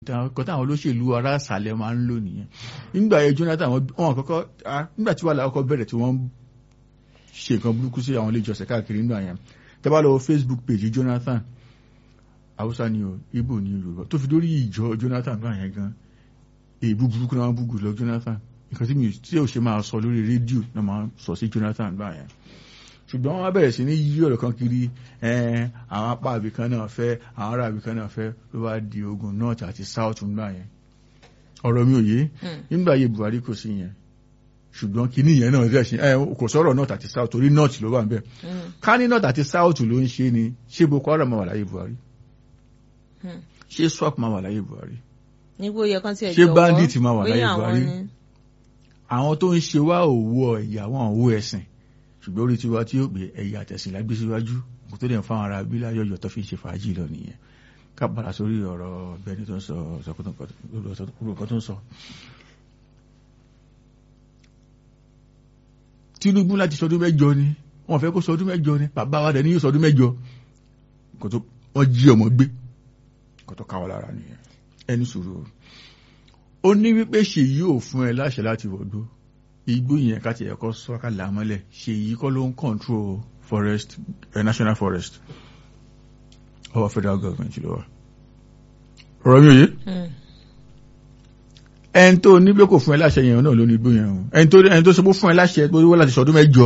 kọ́ táwọn olóṣèlú ará àṣàlẹ̀ máa ń lò nìyẹn. Nígbà yẹn Jonathan wọn kọ́kọ́ nígbà tí wàhálà ọkọ̀ bẹ̀rẹ̀ tí wọ́n ṣe nǹkan burúkú sí àwọn ilé ìjọsìn káàkiri nígbà yẹn tẹ́ bá lọ Facebook page Jonathan Hausa ni o Igbo ni Yorùbá tó fi dórí ìjọ Jonathan nígbà yẹn gan èébú burúkú náà búgù lọ Jonathan nǹkan tí ò ṣe máa sọ lórí rédíò náà máa sọ sí Jonathan nígbà yẹn. Ṣùgbọ́n wọ́n bẹ̀rẹ̀ sí ní yí ọ̀rọ̀ kan kiri àwọn apá àbíkan náà fẹ́ àwọn ará àbíkan náà fẹ́ ló wá di ogun north àti south nígbà yẹn. Ọ̀rọ̀ mi ò yé nígbà yẹ Buhari kò sí yẹn ṣùgbọ́n kìíní yẹn náà rẹ̀ sí kò sọ̀rọ̀ north àti south torí north ló wà ń bẹ̀. Ká ní north àti south ló ń ṣe ni ṣé Boko Haram máa wà láyé Buhari ṣé swap máa wà láyé Buhari ṣé bandit máa wà láyé Buhari. Àwọn tó ń ṣe wá òwò ẹ̀yà wọn òwò ẹ̀sìn ṣùgbọ́n orí tiwa tí ó gbé ẹ̀yà àtẹ̀sìn lágbé síwájú kò tó dẹ̀ fáwọn ará bí láyọ̀yọ̀ tó fi ṣe fàájì lọ nìyẹn. Ká padà sórí ọ̀rọ̀ bẹni tó ń sọ orúkọ tó ń sọ. Tinubu láti sọdún mẹ́jọ ni wọ́n fẹ́ kó sọdún mẹ́jọ ni bàbá wa dẹ̀ ní yóò sọdún mẹ́jọ kò tó wọ́n jí ọmọ gbé kò tó káwọ́ lára nìyẹn. Ẹni sùúrù ó ní wípé Ṣèyí ò fún ẹ láṣẹ láti wọ̀dó igbó yẹn ká ti ẹ̀kọ́ sọ ká là mọ́lẹ̀ Ṣèyí kọ́ ló ń control forest national forest ọwọ́ federal government ló wà. Ọ̀rọ̀ mi ò yé ẹni tó ní pé kò fún ẹ láṣẹ yẹn náà ló ní igbó yẹn o ẹni tó sọ pé fún ẹ láṣẹ tó wọ́n láti sọdún mẹ́jọ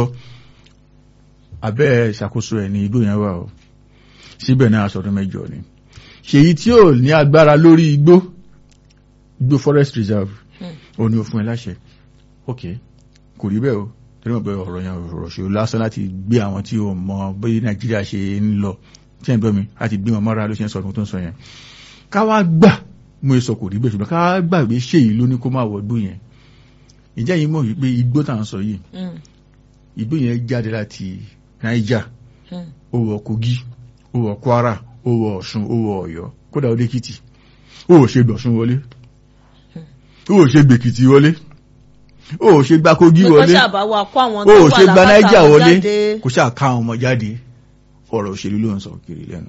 abẹ́ ìṣàkóso ẹ̀ ní igbó yẹn wà o síbẹ̀ náà sọdún mẹ́jọ ni. Ṣèyí tí ò ní agbára lórí igbó forest reserve ò ní ò fún ẹ láṣẹ ok kò rí bẹ́ẹ̀ o torí mọ̀ pé ọ̀rọ̀ yẹn ọ̀rọ̀ ṣe lásán láti gbé àwọn tí ó mọ bí Nàìjíríà ṣe ń lọ tí ẹ̀ ń gbọ́ mi láti gbé wọn mọ́ra ló ṣe ń sọ ọdún tó ń sọ yẹn. Ká wá gbà mú èso kò rí bẹ́ẹ̀ ṣùgbọ́n ká wá gbà pé Ṣèyí ló ní kó máa wọ igbó yẹn. Ìjẹ́ yìí mọ̀ wípé igbó tá à ń sọ yìí igbó yẹn jáde láti Niger ó wọ Kogi ó wọ Kwara ó wọ Ọ̀ṣun ó wọ Ọ̀yọ́ kódà ó dé Èkìtì ó ṣe gbọ̀ṣun wọlé ó ṣe gbèkìtì wọlé ó ṣe gba Kogi wọlé ó ṣe gba Naija wọlé kò ṣáà ká àwọn ọmọ jáde. Ọ̀rọ̀ òṣèlú ló ń sọ kiri lẹ́nu.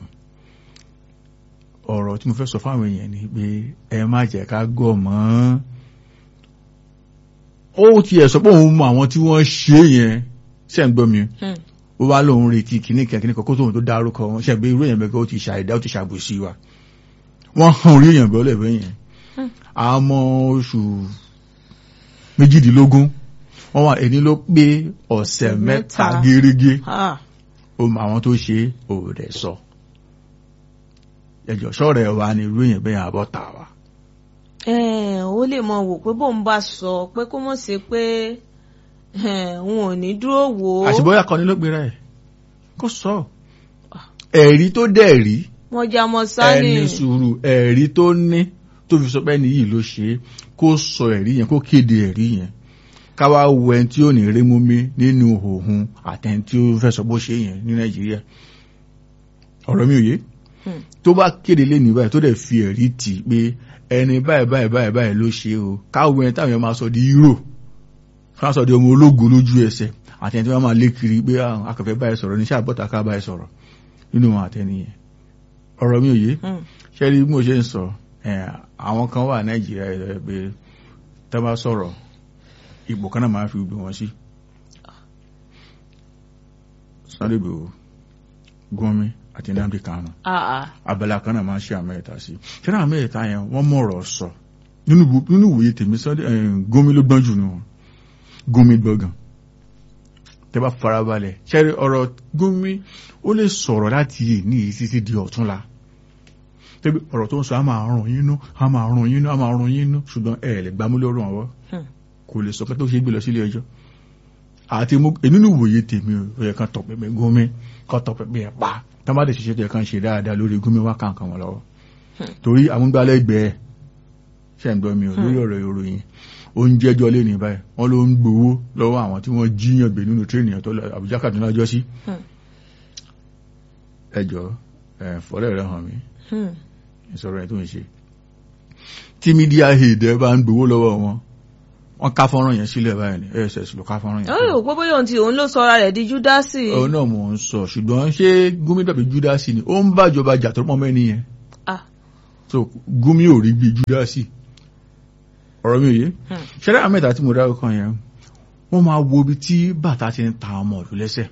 Ọ̀rọ̀ tí mo fẹ́ sọ fáwọn èèyàn ni pé ẹ má jẹ́ ká gọ̀ mọ́. Ó ti ẹ̀ sọ pé òun mọ àwọn tí wọ́n ṣe yẹn ṣe ń gbọ́ mi ó wá lóun retí kìnnìkan kó tóun tó dárúkọ wọn ṣe pé irú èèyàn bẹ́ẹ̀ ó ti ṣàìdá ó ti ṣàbòsí wa wọ́n hàn orí èèyàn bẹ́ẹ̀ lẹ́bẹ̀ẹ́ yẹn àmọ́ oṣù 18 wọ́n wà ẹni ló pé ọ̀sẹ̀ 3 gẹ́rẹ́gẹ́ ó mọ àwọn tó ṣe ò rẹ̀ sọ ẹjọ́ sọ́ọ̀rẹ̀ wa ni irú èèyàn bẹ́ẹ̀ àbọ̀ tà wá. Ó lè mọ wò pé bóun bá sọ pé kó mọ̀ sí pé òun ò ní dúró wò ó. àṣìbọ́yà kan ní ló gbéra ẹ̀ kó sọ ẹ̀rí tó dẹ̀ rí wọ́n já mọ́ sáré ẹni sùúrù ẹ̀rí tó ní tó fi sọ pé ẹni yìí ló ṣe kó sọ ẹ̀rí yẹn kó kéde ẹ̀rí yẹn ká wá wo ẹni tí ó ní rí mú mi nínú òhun àtẹni tí ó fẹ́ sọ bó ṣe yẹn ní Nàìjíríà. Ọ̀rọ̀ mi ò yé tó bá kéde lẹ́nu báyìí tó dẹ̀ fi ẹ̀rí tì pé ẹni báyìí ló ṣe o káwọn ẹni táwọn yẹn máa sọ di hero fún àsọdí ọmọ ológun lójú ẹsẹ̀ àtẹni tí wọ́n máa lé kiri pé akọ̀fẹ́ báyìí sọ̀rọ̀ níṣẹ́ àbọ̀tà ká báyìí sọ̀rọ̀ nínú wọn àtẹni yẹn. Ọ̀rọ̀ mi ò yé ṣẹ́rí bí mo ṣe ń sọ àwọn kan wà Nàìjíríà ẹ̀ pé tá bá sọ̀rọ̀ ipò kan náà máa fi gbé wọn sí. Sunday Igboho Gumi àti Nnamdi Kanu abala kan náà máa ṣe àmẹ́ta sí. ṣẹ́rí àmẹ́ta yẹn wọ́n mọ̀rọ̀ sọ nínú ìwòye tèmi Gumi ló gbọ́n jù ní wọn. Gumi gbọ́gàn tẹ́ bá farabalẹ̀ ṣẹ́rí ọ̀rọ̀ Gumi ó lè sọ̀rọ̀ láti yè ní títí di ọ̀túnla tẹ́bí ọ̀rọ̀ tó ń sọ a máa rùn yín nú ṣùgbọ́n ẹ̀ lè gbámú lọ́rùn ọwọ́ kò lè sọ pé tó ṣe gbé lọ sílé ẹjọ́ àti nínú ìwòye tèmi ó yẹ kan tọpẹpẹ Gumi kan tọpẹpẹ ẹ̀ pa tábàdé ṣiṣẹ́ tó yẹ kan ṣe dáadáa lórí Gumi wá kàǹkan wọn lọ́wọ́ torí amúgbálẹ́gbẹ̀ẹ́ ṣe ń gbọ́ mi ò lórí ọ̀rọ̀ ìròyìn ó ń jẹ́jọ́ lé ní báyìí wọ́n ló ń gbowó lọ́wọ́ àwọn tí wọ́n jíyàn gbé nínú tírèènì tó lọ Àbújá Kaduna lọ́jọ́ sí. ẹjọ́ fọ́lẹ́ rẹ̀ hàn mí ìsọ̀rọ̀ ẹ̀ tó ń ṣe tí mídíà hìdẹ́ bá ń gbowó lọ́wọ́ wọ́n ká fọ́nrán yẹn sílẹ̀ báyìí ni ASS ló ká fọ́nrán yẹn. ó yóò gbogbo yóò tí òun ló sọra rẹ̀ di Júdásì. òun náà mò ń sọ ṣùgbọ́n ṣé Gumi dàbí Júdásì ni ó ń bàjọba jà tó mọ́ mẹ́ni yẹn. so Gumi ò rí bí Júdásì ọ̀rọ̀ mi ò yé ṣẹlẹ̀ àmẹ́ta tí mo dárò kan yẹn wọ́n máa wo ibi tí bàtà ti ń ta ọmọ ọ̀dún lẹ́sẹ̀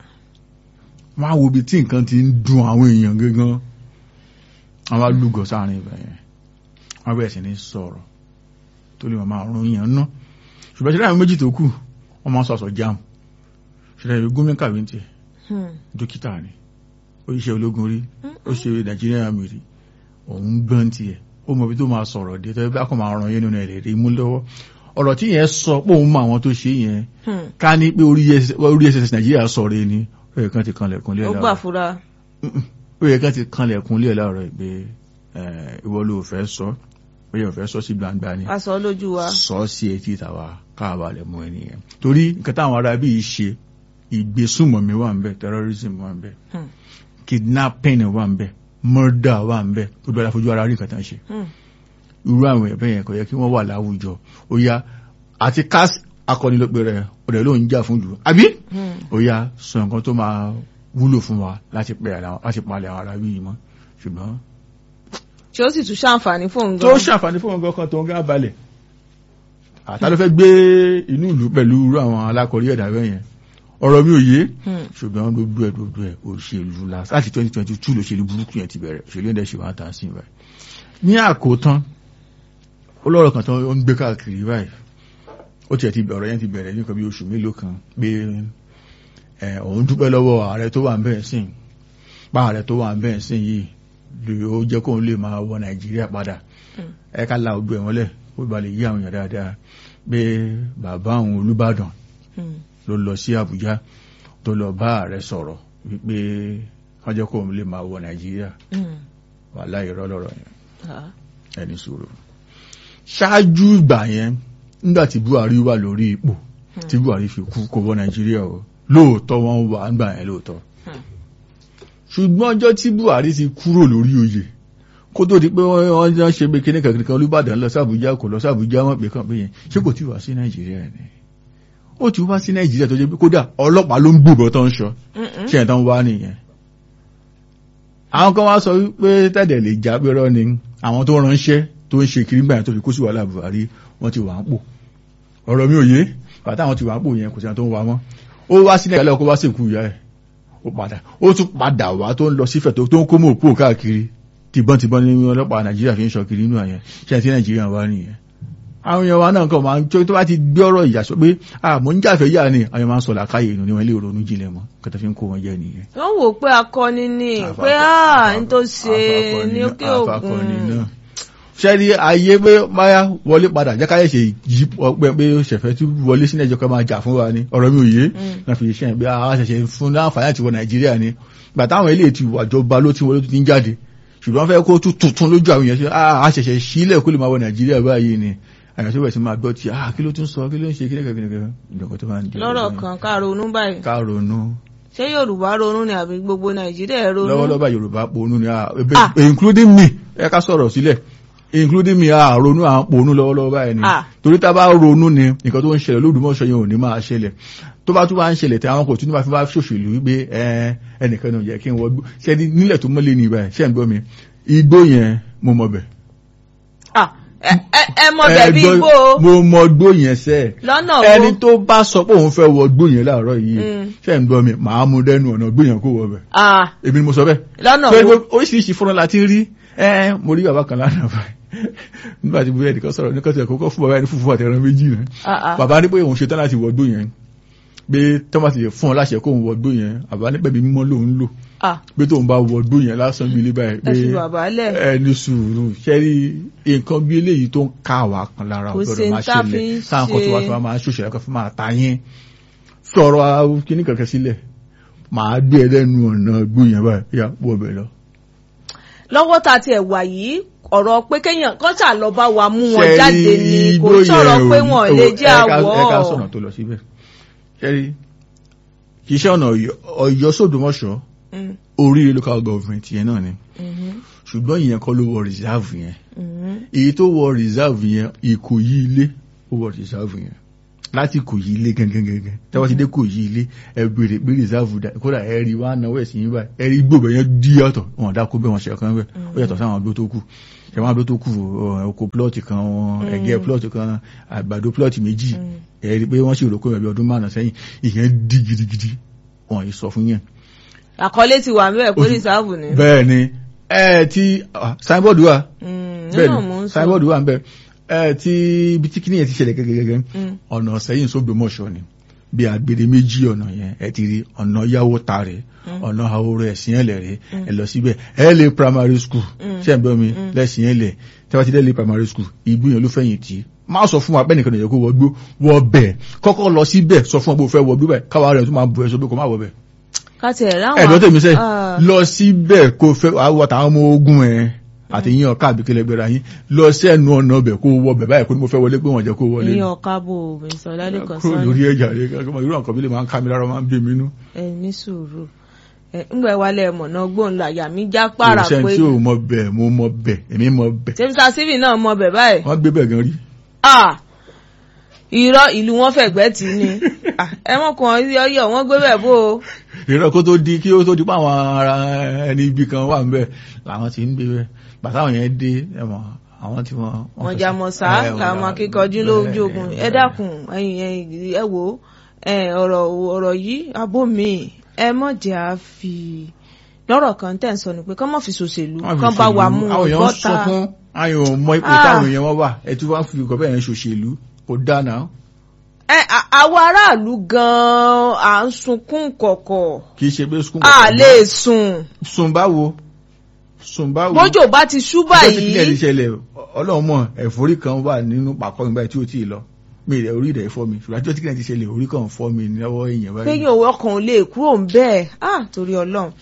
wọ́n á wo ibi tí nǹkan ti ń dùn àwọn èèyàn gangan àwọn alúgọ sáàrin ibẹ̀ yẹn wọ́n bẹ̀rẹ̀ sí ní sọ̀rọ̀ tó lè máa rún yẹn ná ṣùgbọ́n ṣẹlẹ̀ àwọn méjì tó kù wọ́n máa sọ̀sọ̀ jam ṣẹlẹ̀ Gumi kàwé ń tiẹ̀ dókítà ni ó ṣe ológun rí ó ṣe Nàìjíríà àmì rí òun gbọ́n tiẹ̀ ó mọ̀ bí tó máa sọ̀rọ̀ dé tẹ́lẹ̀ bá kàn máa ràn yẹn nínú ẹ̀rẹ̀ rí mú lọ́wọ́ ọ̀rọ̀ tí yẹn sọ pé òun mọ àwọn tó ṣe yẹn ká ní pé orí SSS Nàìjíríà sọ̀rọ̀ ni ó yẹ kán ti kanlẹ̀kùn lé ẹ̀ láàárọ̀ ó gbà fúra ó yẹ kán ti kanlẹ̀kùn lé ẹ̀ láàárọ̀ pé ìwọ ló fẹ́ sọ ó yẹ fẹ́ sọ sí gbangba ni a sọ lójú wa sọ sí etí tàwa káàbà lè mú ẹnìyẹn torí nǹkan táwọn ará bíi ṣe ìgbésùnmọ̀mí wà ń bẹ terrorism wà ń bẹ kidnapping wà ń bẹ murder wà ń bẹ tó bẹ̀rẹ̀ fojú ara rí nǹkan tán ṣe irú àwọn ẹ̀bẹ̀ yẹn kò yẹ kí wọ́n wà láwùjọ ó yá àti cast akọni ló pe rẹ̀ ọ̀dẹ̀ ló ń jà fún jù àbí ó yá sọ nǹkan tó máa wúlò fún wa láti palẹ̀ àwọn ará bí yìí mọ́ ṣùgbọ́n ṣé ó sì tún ṣàǹfààní fún òun gan tó ṣàǹfààní fún òun gan kan tó ń gá balẹ̀ àtà ló fẹ́ gbé inú ìlú pẹ̀lú irú àwọn alákọ̀ọ́rí ẹ̀dá bẹ́ẹ̀ yẹn ọ̀rọ̀ mi ò yé ṣùgbọ́n gbogbo ẹ̀ òṣèlú láti 2022 lòṣèlú burúkú yẹn ti bẹ̀rẹ̀ òṣèlú ẹ̀dẹ̀ ṣe wọ́n tàn sí báyìí ní àkótán ó lọ́rọ̀ kan tó ń gbé káàkiri báyìí ó tiẹ̀ ti ọ̀rọ̀ yẹn ti bẹ̀rẹ̀ ní nǹkan bí oṣù mélòó kan pé òun dúpẹ́ lọ́wọ́ ààrẹ tó wà ń bẹ̀rẹ̀ sìn pa ààrẹ tó wà ń bẹ̀rẹ̀ sìn yìí ó jẹ́ kóun lè máa wọ Nàìjíríà padà ká la ojú ẹ̀ mọ́lẹ̀ ó ba lè yí àwọn èèyàn dáadáa pé bàbá àwọn Olúbàdàn ló lọ sí Àbújá tó lọ bá ààrẹ sọ̀rọ̀ wípé wọ́n jẹ́ kóun lè máa wọ Nàìjíríà wà láì rọ́lọ́rọ̀ yẹn ẹni sùúrù ṣáájú ìgbà yẹn nígbà tí Buhari wà lórí ipò tí Buhari fi kú kó wọ Nàìjíríà o lóòótọ́ wọ́n wà nígbà yẹn lóòótọ́ ṣùgbọ́n ọjọ́ tí Buhari ti kúrò lórí oyè kó tó di pé wọ́n jọ ṣe pé kíní kankan Olúbàdàn lọ sí Àbújá kò lọ sí Àbújá wọ́n pè kàn pé yẹn ṣé kò tí wá sí Nàìjíríà ni ó ti wá sí Nàìjíríà tó jẹ́ pé kódà ọlọ́pàá ló ń gbùbọ̀ tó ń sọ ṣe ẹ̀ tán wá nìyẹn àwọn kan wá sọ wípé tẹ́lẹ̀ lè já pẹ́rọ́ ni àwọn tó ránṣẹ́ tó ń ṣe kiri gbàyàn tó fi kó sí wàhálà Buhari wọ́n ti wà ń pò ọ̀rọ̀ mi ò yé bàtà àwọn ti wà ń pò yẹn kò sí àwọn tó ń wà mọ́ ó wá sí Nàìjíríà kó wá sí ìkú ìyá ẹ̀ ó tún padà wá tó ń lọ sífẹ̀ tó ń kó mọ́ òpó káàkiri tìbọn ní ọlọ́pàá Nàìjíríà fi ń sọ kiri inú àyẹn ṣe àti Nàìjíríà wá nìyẹn àwọn èèyàn wa náà kàn máa ń tó bá ti gbé ọ̀rọ̀ ìyà sọ pé mò ń jáfẹ́ yà ni àwọn máa ń sọ làákàyè inú ni wọ́n lè ronú jinlẹ̀ mọ́ kẹta fi ń kó wọn jẹ́ nìyẹn. wọ́n wò pé akọni ni pé n tó ṣe ní òkè òkun. ṣẹ́ni ayé pé máyà wọlé padà jẹ́ káyẹ̀ ṣe yí ọpẹ́ pé ṣẹ̀fẹ́ tí wọlé sí Nàìjíríà máa jà fún wa ni ọ̀rọ̀ mi ò yé náà fi ṣe pé ṣẹ̀ṣẹ̀ fún láǹfààní àti wọ Nàìjíríà ni gbàtà àwọn ilé ti wàjọba ló ti wọlé tó ti ń jáde ṣùgbọ́n fẹ́ kó tuntun lójú àwọn èèyàn ṣe àṣẹ̀ṣẹ̀ sílẹ̀ kó lè máa wọ Nàìjíríà báyìí ni àyàn tó bẹ̀ sí máa gbọ́ tí kí ló tún sọ kí ló ń ṣe kí lẹ́kẹ̀ẹ́ ìdọ̀kọ̀ tó máa ń jẹ́ lọ́rọ̀ kan ká ronú báyìí ká ronú ṣé Yorùbá ronú ni àbí gbogbo Nàìjíríà ronú lọ́wọ́lọ́wọ́ Yorùbá ponú ni including me ẹ ká sọ̀rọ̀ sílẹ̀ including me ronú à ń ponú lọ́wọ́lọ́wọ́ báyìí ni torí tá a bá ronú ni nǹkan tó ń ṣẹlẹ̀ lódùmọ̀ṣọ́ yẹn ò ní máa ṣẹlẹ̀ tó bá tún bá ń ṣẹlẹ̀ tí àwọn kò tún bá fi bá ṣòṣèlú wípé ẹnìkan náà yẹ kí n wọ́gbó ṣẹ́ni nílẹ̀ tó mọ́lé ní ibà ṣẹ́ ń gbọ́ mi igbó yẹn mo mọ̀ bẹ̀ ẹ mọ bẹ̀bí igbó mo mọ gbó yẹn sẹ́ lọ́nà wo ẹni tó bá sọ pé òun fẹ́ wọ gbó yẹn láàárọ̀ yìí ṣe ń gbọ́ mi màá mú dẹ́nu ọ̀nà gbó yẹn kó wọ bẹ̀ èmi ni mo sọ bẹ́ẹ̀ lọ́nà wo oríṣiríṣi fúnra la ti rí mo rí bàbá kan lánàá báyìí nígbà tí bóyá ẹnìkan sọ̀rọ̀ ní kọ́tù ẹ̀kọ́ kọ́ fún bàbá ẹni fúnfún àtẹ̀ràn méjì náà bàbá ní pé òun ṣetán láti wọ gbó yẹn pé tọ́mà ti fún ọ láṣẹ kóun wọ gbó yẹn bàbá ní pẹ̀bí mímọ́ lòun lò pé tóun bá wọ gbó yẹn lásán bí ilé báyìí pé ẹni sùúrù ṣẹ́rí nǹkan bí eléyìí tó ń ká wà kan lára ọ̀dọ́dọ̀ máa ṣẹlẹ̀ sáà nǹkan tó wá fi máa ṣòṣèlú ẹ̀kọ́ fún máa ta yín sọ̀rọ̀ kíní kankan sílẹ̀ máa gbé ẹ lẹ́nu ọ̀nà gbó yẹn báyìí yá wọ́ bẹ̀ lọ. lọ́wọ́ ta tiẹ̀ wà yìí ọ̀rọ̀ pé kéèyàn kan ṣà lọ bá wa mú wọn jáde ni kò sọ̀rọ̀ pé wọn lè jẹ́ àwọ̀. ẹ̀ka sọ̀nà tó lọ síbẹ̀ ṣẹ́rí kì í ṣe ọ̀nà Ọ̀yọ́ sódòmọ̀ṣọ́ orí local government yẹn náà ni ṣùgbọ́n ìyẹn kọ́ ló wọ reserve yẹn èyí tó wọ reserve yẹn Ìkòyí ilé ó wọ reserve yẹn láti kò yí ilé gangan tẹ́wọ́ ti dé kò yí ilé ẹ bèrè pé rìsáàfù dà kódà ẹ rí wá náwó ẹ̀sìn yín báyìí ẹ rí gbogbo yẹn dí yàtọ̀ wọn dákó bẹ́ẹ̀ wọn ṣe ọ̀kan bẹ́ẹ̀ ó yàtọ̀ sáwọn àgbó tó kù ẹ̀wọ̀n àgbó tó kù oko plọ́ọ̀tì kan ẹ̀gẹ́ plọ́ọ̀tì kan àgbàdo plọ́ọ̀tì méjì ẹ rí pé wọ́n sì rògbò ẹ̀bí ọdún márùn-ún sẹ́yìn ìyẹn dí gidigidi wọn yìí sọ fún yẹn. àkọlé ti wà mẹ́rẹ̀ pé rìsáàfù ni. bẹ́ẹ̀ ni ti signboard wà bẹ́ẹ̀ ni signboard wà ń bẹ́ẹ̀ tí ibi tí kíní yẹn ti ṣẹlẹ̀ gẹ́gẹ́gẹ́ ọ̀nà Ìṣẹ́yìn s'Ógbómọ̀ṣọ́ ni bí agbede méjì ọ̀nà yẹn ẹ ti rí ọ̀nà yàwó ta rẹ̀ ọ̀nà ahoro ẹ̀sìn ẹ̀lẹ̀ rẹ̀ ẹ lọ síbẹ̀ ẹ lè primary school ṣe ń bẹ́ mi lẹ́sìn ẹ̀lẹ̀ tẹ́wọ́ ti lè primary school ìgbìyànjú ló fẹ̀yìn tì má sọ fún wa pé nìkan nìyẹn kó wọ bẹ̀ kọ́kọ́ lọ síbẹ̀ sọ fún wa bó fẹ́ wọ bíbẹ̀ káwa rẹ̀ tó máa bu ẹ̀ṣọ́ pé kò má wọ bẹ̀. ẹ̀dọ́ tèmi sẹ́ lọ síbẹ̀ kó fẹ́ àwọn àtàwọn ọmọ ogun ẹ̀ àti yín ọ̀ká àbíkẹ́lẹ̀ gbẹ̀rẹ̀ yín lọ sẹ́nu ọ̀nà ọbẹ̀ kó wọ bẹ̀ báyìí kó ní mo fẹ́ wọlé pé wọ́n jẹ́ kó wọlé. yín ọ̀ká bò Mr. Ọládékan sọ́ni. kúrò lórí ẹ̀jà rẹ̀ kankan irú nǹkan bí lè máa ń ká mi lára máa ń bí mi nú. ẹ ní sùúrù ńgbà wálé mọ̀nà gbóhùn làyà mi já pààrà pé. òṣèǹ tí ò mọ bẹ̀ mo mọ bẹ̀ èmi mọ bẹ̀. Mr. Stephen náà mọ bẹ̀ báyìí. wọ́n gbé bẹ̀ gan rí. irọ́ ìlú wọn fẹ̀gbẹ́ tì ní ẹ̀wọ̀n kan yọ wọ́n gbé bẹ̀ bó o. irọ́ kó tó di kí ó tó di pa àwọn ará ẹni ibi kan wà ń bẹ̀ làwọn ti ń gbé bẹ̀ bàtàwọn yẹn dé ẹ̀mọ̀ àwọn tí wọ́n. wọ́n jà mọ̀ sá làwọn akíkanjú lójú ogun ẹ dákun ẹ̀yin ẹ wò ọ̀rọ̀ yìí abó mi ẹ mọ̀ jẹ́ à fi lọ́rọ̀ kan tẹ̀ ń sọ ni pé kọ́ mọ̀ fi ṣòṣèlú kọ́ bá wà mú wọn bọ́ta. àwọn èèyàn mọ ipò táwọn èèyàn wọn wà ẹ tún wá fi ìkọ̀ bẹ́ẹ̀ yẹn ṣòṣèlú kò dáná. àwọn aráàlú gan-an à ń sunkún kọ̀kọ̀. kì í ṣe pé sunkún kọ̀kọ̀. a lè sùn. sùn báwo. bójò bá ti ṣú báyìí. bó ti kílẹ̀ ti ṣẹlẹ̀ ọlọ́run mọ̀ ẹ̀fọ́rí kan wà nínú pàkọ́ mi báyìí tí ó tí ì lọ mi rẹ̀ orí rẹ̀ fọ́ mi ṣùgbọ́n àjọ tí kílẹ̀ ti ṣẹlẹ̀ orí kan fọ́ mi lọ́wọ́ èèyàn báyìí. péyìn òwe ọkàn lè kúrò ń bẹ́ẹ̀ torí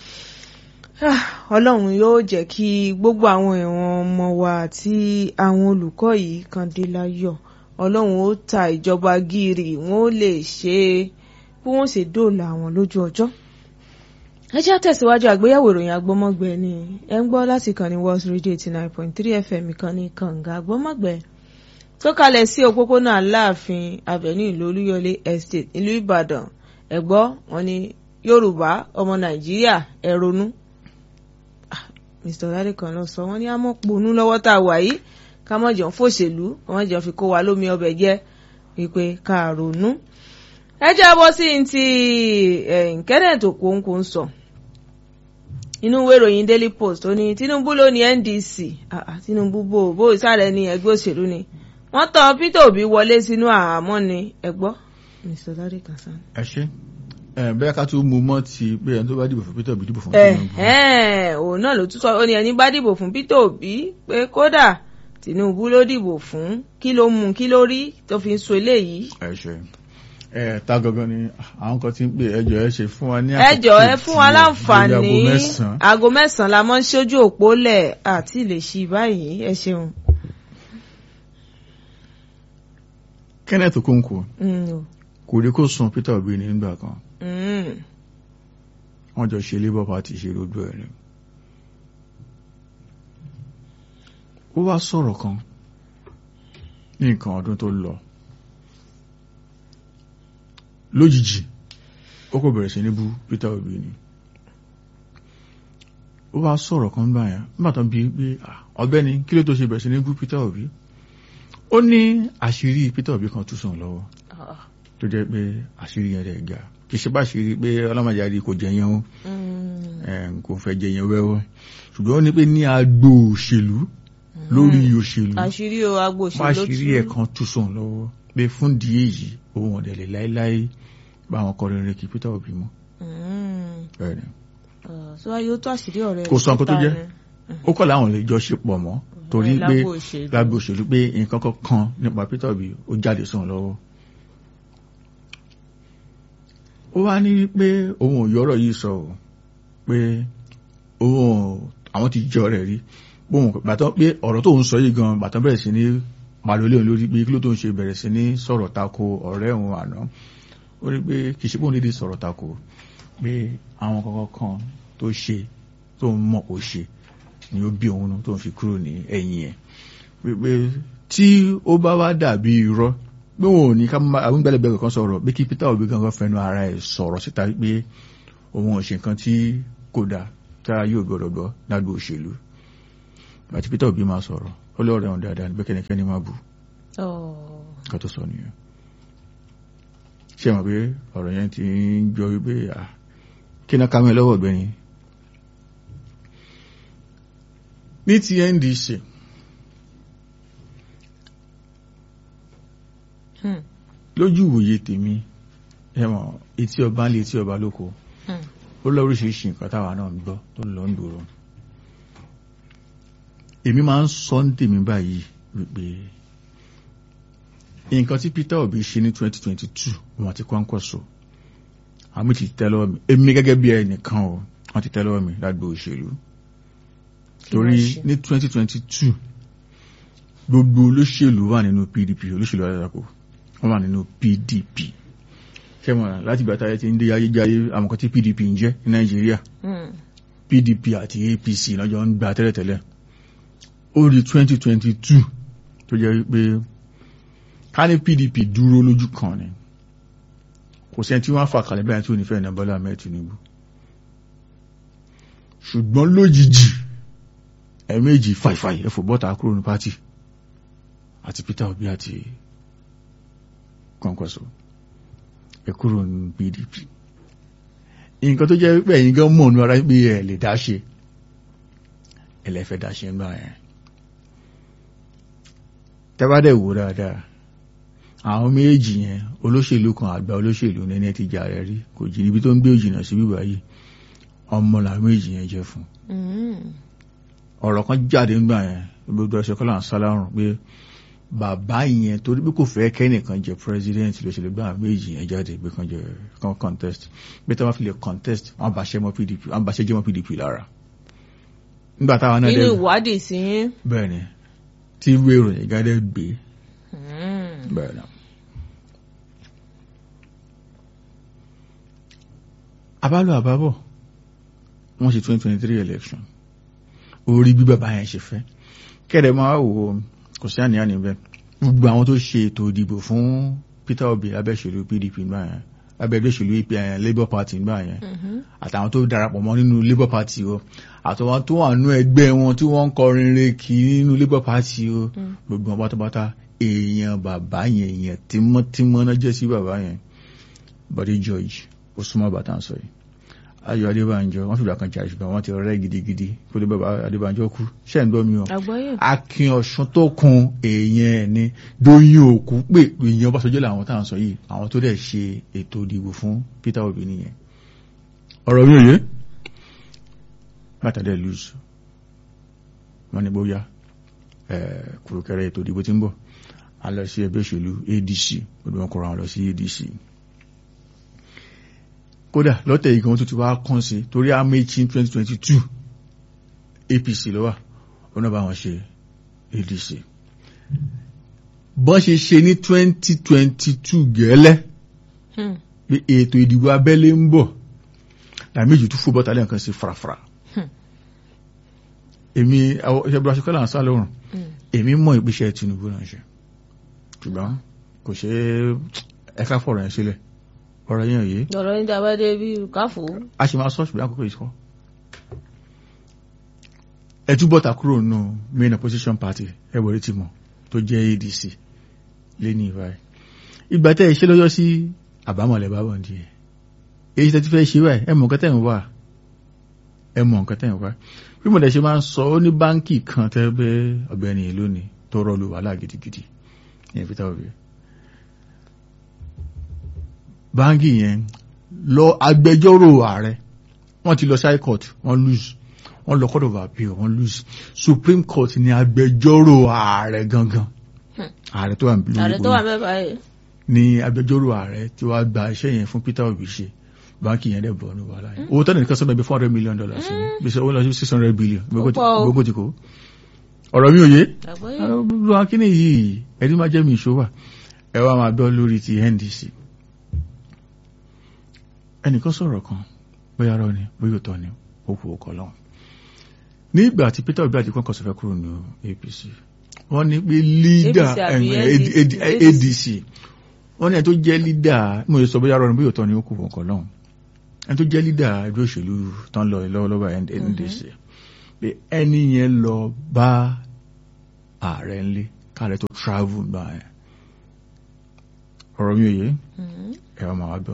ọlọ́run yóò jẹ́ kí gbogbo àwọn ẹ̀wọ̀n ọmọ wa àti àwọn olùkọ́ yìí kan dé láyọ̀ ọlọ́run ó ta ìjọba gírì wọn ó lè ṣe bí wọ́n ṣe dóòlà àwọn lójú ọjọ́. ẹ jẹ́ tẹ̀síwájú àgbéyẹ̀wò ìròyìn agbọ́mọ̀gbẹ́ ni ẹ ń gbọ́ láti ìkànnì World Radio 89.3 FM ìkànnì kànga agbọ́mọ̀gbẹ́ tó kalẹ̀ sí òpópónà Aláàfin Avenue ìlú Olúyọlé Estate ìlú Ìbàdàn ẹ gbọ́ wọn ni Yorùbá ọmọ Nàìjíríà ẹ ronú. Mr. Ọládékan lọ sọ wọn ní àmọ́ ponú lọ́wọ́ tá a wà yìí ká mọ̀ jẹun fòṣèlú ká mọ̀ jẹun fi kó wa lómi ọbẹ̀ jẹ́ wípé ká ronú. ẹ jẹ́ bọ́ sí ti Kenneth Okonkwo ń sọ inú ìwé ìròyìn Daily Post ó ní Tinubu ló ní NDC Tinubu bó ìsàlẹ̀ ní ẹgbẹ́ òṣèlú ni wọ́n tọ́ Peter Obi wọlé sínú àhámọ́ ni ẹ gbọ́ Mr. Ọládékan sàn. ẹ ṣe bẹ́ẹ̀ ká tún mú mọ́ ti pé ẹni tó bá dìbò fún Peter Obi dìbò fún Tinubu. òun náà ló tún sọ ó ní ẹni bá dìbò fún Peter Obi pé kódà Tinubu ló dìbò fún kí ló mú kí ló rí tó fi ń sọ eléyìí. ẹ ṣe ta gangan ni àwọn kan ti ń pè ẹjọ́ ẹ ṣe fún wa ní àkókò ẹjọ́ ẹ fún wa láǹfààní aago 9 la máa ń ṣojú òpó lẹ̀ àti lè ṣí báyìí ẹ ṣeun. Kenneth Okonkwo kò rí kó sun Peter Obi ní nígbà kan wọ́n jọ ṣe Labour Party ṣe lójú ẹ̀ ni ó wá sọ̀rọ̀ kan ní nǹkan ọdún tó lọ lójijì ó kò bẹ̀rẹ̀ sí ní bú Peter Obi ni ó wá sọ̀rọ̀ kan gbà yẹn nígbà tán bí pé ọ̀gbẹ́ni kí ló tó ṣe bẹ̀rẹ̀ sí ní bú Peter Obi ó ní àṣírí Peter Obi kan tú sàn lọ́wọ́ tó jẹ́ pé àṣírí yẹn rẹ̀ ga kì í ṣe bá ṣírí pé ọlọ́mọdé kò jẹyàn ó kò fẹ́ jẹyàn wẹ́wọ́ ṣùgbọ́n ó ní pé ní agbo òṣèlú lórí òṣèlú àṣírí agbo òṣèlú àṣírí ẹ̀ kan tú sàn lọ́wọ́ pé fún díẹ̀ yìí òun ọ̀dẹ̀lẹ̀ láéláé bá wọn kọrin rẹ̀ kí Peter Obi mọ́. sọ ayé ó tó àṣírí ọ̀rẹ́ kò sọ nǹkan tó jẹ́ ó kọ́ láwọn lè jọ ṣe pọ̀ mọ́ torí pé lágbo òṣèlú pé nǹkan kan nípa Peter Obi ó jáde sàn lọ́wọ́. ó wá ní pé òun ò yọ̀rọ̀ yìí sọ ọ́ pé àwọn ti jọ rẹ̀ rí bàtọ́ pé ọ̀rọ̀ tó ń sọ yìí gan bàtọ́ bẹ̀rẹ̀ sí ní pàlólé òun lórí pé kí ló tó ń ṣe bẹ̀rẹ̀ sí ní sọ̀rọ̀ tako ọ̀rẹ́ òun àná ó rí pé kì í ṣe bóun nídìí sọ̀rọ̀ tako pé àwọn kankan kan tó ṣe tó ń mọ̀ kó ṣe ni ó bí òun tó ń fi kúrò ní ẹ̀yìn ẹ̀ pé tí ó bá wá dàbí irọ́ bí wọn ò ní ká àwọn gbẹ́lẹ́gbẹ́ kan sọ̀rọ̀ bí kí Peter Obi gangan fẹnu ara ẹ̀ sọ̀rọ̀ síta pé òun ò ṣe nǹkan tí kò dáa tá a yóò gbọdọ̀ gbọ́ lágbo òṣèlú àti Peter Obi máa sọ̀rọ̀ ó lọ́ọ̀rẹ́ ọ̀hún dáadáa níbẹ̀ kẹ́nikẹ́ni máa bù ká tó sọ nìyẹn ṣé mọ̀ pé ọ̀rọ̀ yẹn ti ń jọ wípé kí ná ká mi lọ́wọ́ ọ̀gbẹ́ni ní ti NDC lójú ìwòye tèmi ẹ̀wọ̀n etí ọba ń lé etí ọba lóko ó lọ oríṣiríṣi nǹkan táwa náà ń gbọ́ tó lọ ń dòrò èmi máa ń sọ ní tèmi báyìí wípé nǹkan tí Peter Obi ṣe ní 2022 wọn ti Kwankwaso àmì ti tẹ́ lọ́wọ́ mi èmi gẹ́gẹ́ bí ẹnìkan o wọn ti tẹ́ lọ́wọ́ mi lágbo òṣèlú torí ní 2022 gbogbo olóṣèlú wà nínú PDP olóṣèlú alátakò wọ́n wà nínú PDP ṣẹ́mọ̀ láti bàtà ẹ̀ ti ń dé ayéjáyé àmọ̀kọ́ tí PDP ń jẹ́ ní Nàìjíríà PDP àti APC lọ́jọ́ ń gba tẹ́lẹ̀tẹ́lẹ̀ ó di 2022 tó jẹ́ wípé ká ní PDP dúró lójú kan ni kò sẹ́ni tí wọ́n fà kalẹ̀ báyìí tí ò ní fẹ́ ní Bọ́lá Ahmed Tinubu ṣùgbọ́n lójijì ẹ̀ẹ̀mejì fàìfàì ẹ̀fọ́ bọ́ta kúrò ní pátì àti Peter Obi àti Kwankwaso ẹ̀kúrò ní PDP nǹkan tó jẹ́ pé ẹ̀yin gan mọ̀ ní ara pé ẹ̀ lè dá ṣe ẹlẹ́fẹ́ dá ṣe ń gbà yẹn tẹ́bádẹ̀ wò dáadáa àwọn méjì yẹn olóṣèlú kan àgbà olóṣèlú ní ẹni ti jà rẹ̀ rí kò jì níbi tó ń gbé òjìnà sí bíbá yìí ọmọ làwọn méjì yẹn jẹ́ fún ọ̀rọ̀ kan jáde ń gbà yẹn gbogbo ẹ̀ṣẹ̀ kọ́lá ń sálárùn pé bàbá yẹn torí bí kò fẹ́ kẹ́nìkan jẹ president ló ṣe lè gbà méjì yẹn jáde pé kan jẹ kan contest bí tí wọ́n fi lè contest wọ́n bá ṣẹ́ mọ́ PDP wọ́n bá ṣẹ́ jẹ́ mọ́ PDP lára nígbà táwọn náà dé inú ìwádìí sí yín bẹ́ẹ̀ ni tí ìwé ìròyìn gádẹ́ gbé bẹ́ẹ̀ náà abálò àbábọ̀ wọ́n ṣe 2023 election orí bí bàbá yẹn ṣe fẹ́ kẹ́rẹ̀ máa wò kò sí àníyàn níbẹ̀ gbogbo àwọn tó ṣe ètò ìdìbò fún Peter Obi abẹ́ṣèlú PDP nígbà yẹn abẹ́ṣèlú Labour Party nígbà yẹn àtàwọn tó darapọ̀ mọ́ nínú Labour Party o àtàwọn tó wà nínú ẹgbẹ́ wọn tí wọ́n ń kọrin rèkì nínú Labour Party o gbogbo wọn pátápátá èèyàn bàbá yẹn èèyàn tímọ́tímọ́ náà jẹ́ sí bàbá yẹn Body George ó súnmọ́ bàtà ń sọ yìí Ayọ̀ Adébánjọ wọ́n fìgbà kan jà ṣùgbọ́n wọ́n ti rẹ́ gidigidi kó lè bàbá Adébánjọ kú ṣẹ́ ń gbọ́ mi o Akin Ọ̀ṣun tó kun èèyàn ẹ̀ ní Dóyin òkú pé èèyàn Ọbásanjọ́ làwọn táwọn sọ yìí àwọn tó dẹ̀ ṣe ètò ìdìbò fún Peter Obi nìyẹn ọ̀rọ̀ mi ò yé látàdé lùsù wọ́n ní bóyá kùrùkẹrẹ ètò ìdìbò tí ń bọ̀ a lọ sí ẹgbẹ́ òṣèlú ADC gbogbo wọn kọ̀ọ̀rọ̀ àwọn lọ sí ADC kódà lọ́tẹ̀ ìgbọ̀n tó ti wá kán sí torí Amechi 2022 APC ló wà ọ̀nà bá wọn ṣe ADC bọ́n ṣe ṣe ní 2022 gẹ́lẹ́ pé ètò ìdìbò abẹ́lé ń bọ̀ Lámìjì tún fún bọ́tà lẹ́ẹ̀kan sí farafara èmi ìṣẹ́bùrọ̀ aṣọ́kọ́lá ń sá lọ́rùn èmi mọ̀ ìpíṣẹ́ Tinubu náà ṣe ṣùgbọ́n kò ṣe ẹ̀ka fọ̀rọ̀ yẹn sílẹ̀ ọ̀rọ̀ yẹn yìí ọ̀rọ̀ yẹn dábàá dé bí káfò a ṣe máa sọ ṣùgbọ́n àkókò ìṣọ́ ẹ túbọ̀ ta kúrò nínú main opposition party ẹ̀wọ̀rí ti mọ̀ tó jẹ́ ADC lé ní ìbáyìí ìgbà tẹ́ ẹ ṣe lọ́jọ́ sí àbámọ̀lẹ̀ bábọ̀ ní ẹ̀ èyí tẹ́ ti fẹ́ ṣe báyìí ẹ mọ̀ nǹkan tẹ́ ń wà bí mo dẹ̀ ṣe máa ń sọ ó ní báńkì kan tẹ́ bẹ́ ọ̀gbẹ́ni lónìí tó rọ́ọ̀lù wàhálà gidigidi ní Peter Obi báńkì yẹn lọ agbẹjọ́rò ààrẹ wọ́n ti lọ sí high court wọ́n lose wọ́n lọ court of appeal wọ́n lose Supreme Court ní agbẹjọ́rò ààrẹ gangan ààrẹ tó wà mẹ́fà yìí ní agbẹjọ́rò ààrẹ tí wàá gba iṣẹ́ yẹn fún Peter Obi ṣe báńkì yẹn dẹ̀ bọ̀ ní wàhálà yẹn owó tẹ́lẹ̀ nìkan sọ́nà bí $400 million bí sọ wọ́n lọ sí $600 billion gbogbo ti kó ọ̀rọ̀ mi ò yé gbogbo akíní yìí ẹni máa jẹ́ mi ìṣòwà ẹ wá máa gbọ́ lórí ti NDC ẹnìkan sọ̀rọ̀ kan bóyá rọ ni bóyá òtọ́ ni ó kú ọkọ̀ lọ́wọ́ ní ìgbà tí Peter Obi àti Kwankwaso fẹ́ kúrò ní APC wọ́n ní pé leader ADC wọ́n ní ẹni tó jẹ́ lídà mo lè sọ bóyá rọrùn bóyá òtọ́ ni ó kù fún ọkọ̀ náà ẹni tó jẹ́ lídà ẹgbẹ́ òṣèlú tán lọ lọ́wọ́lọ́wọ́ NDC pé ẹni yẹn lọ bá ààrẹ ńlé káàrẹ tó travel gbà ẹ̀ ọ̀rọ̀ mi ò yé ẹ̀rọ màá wá gbọ́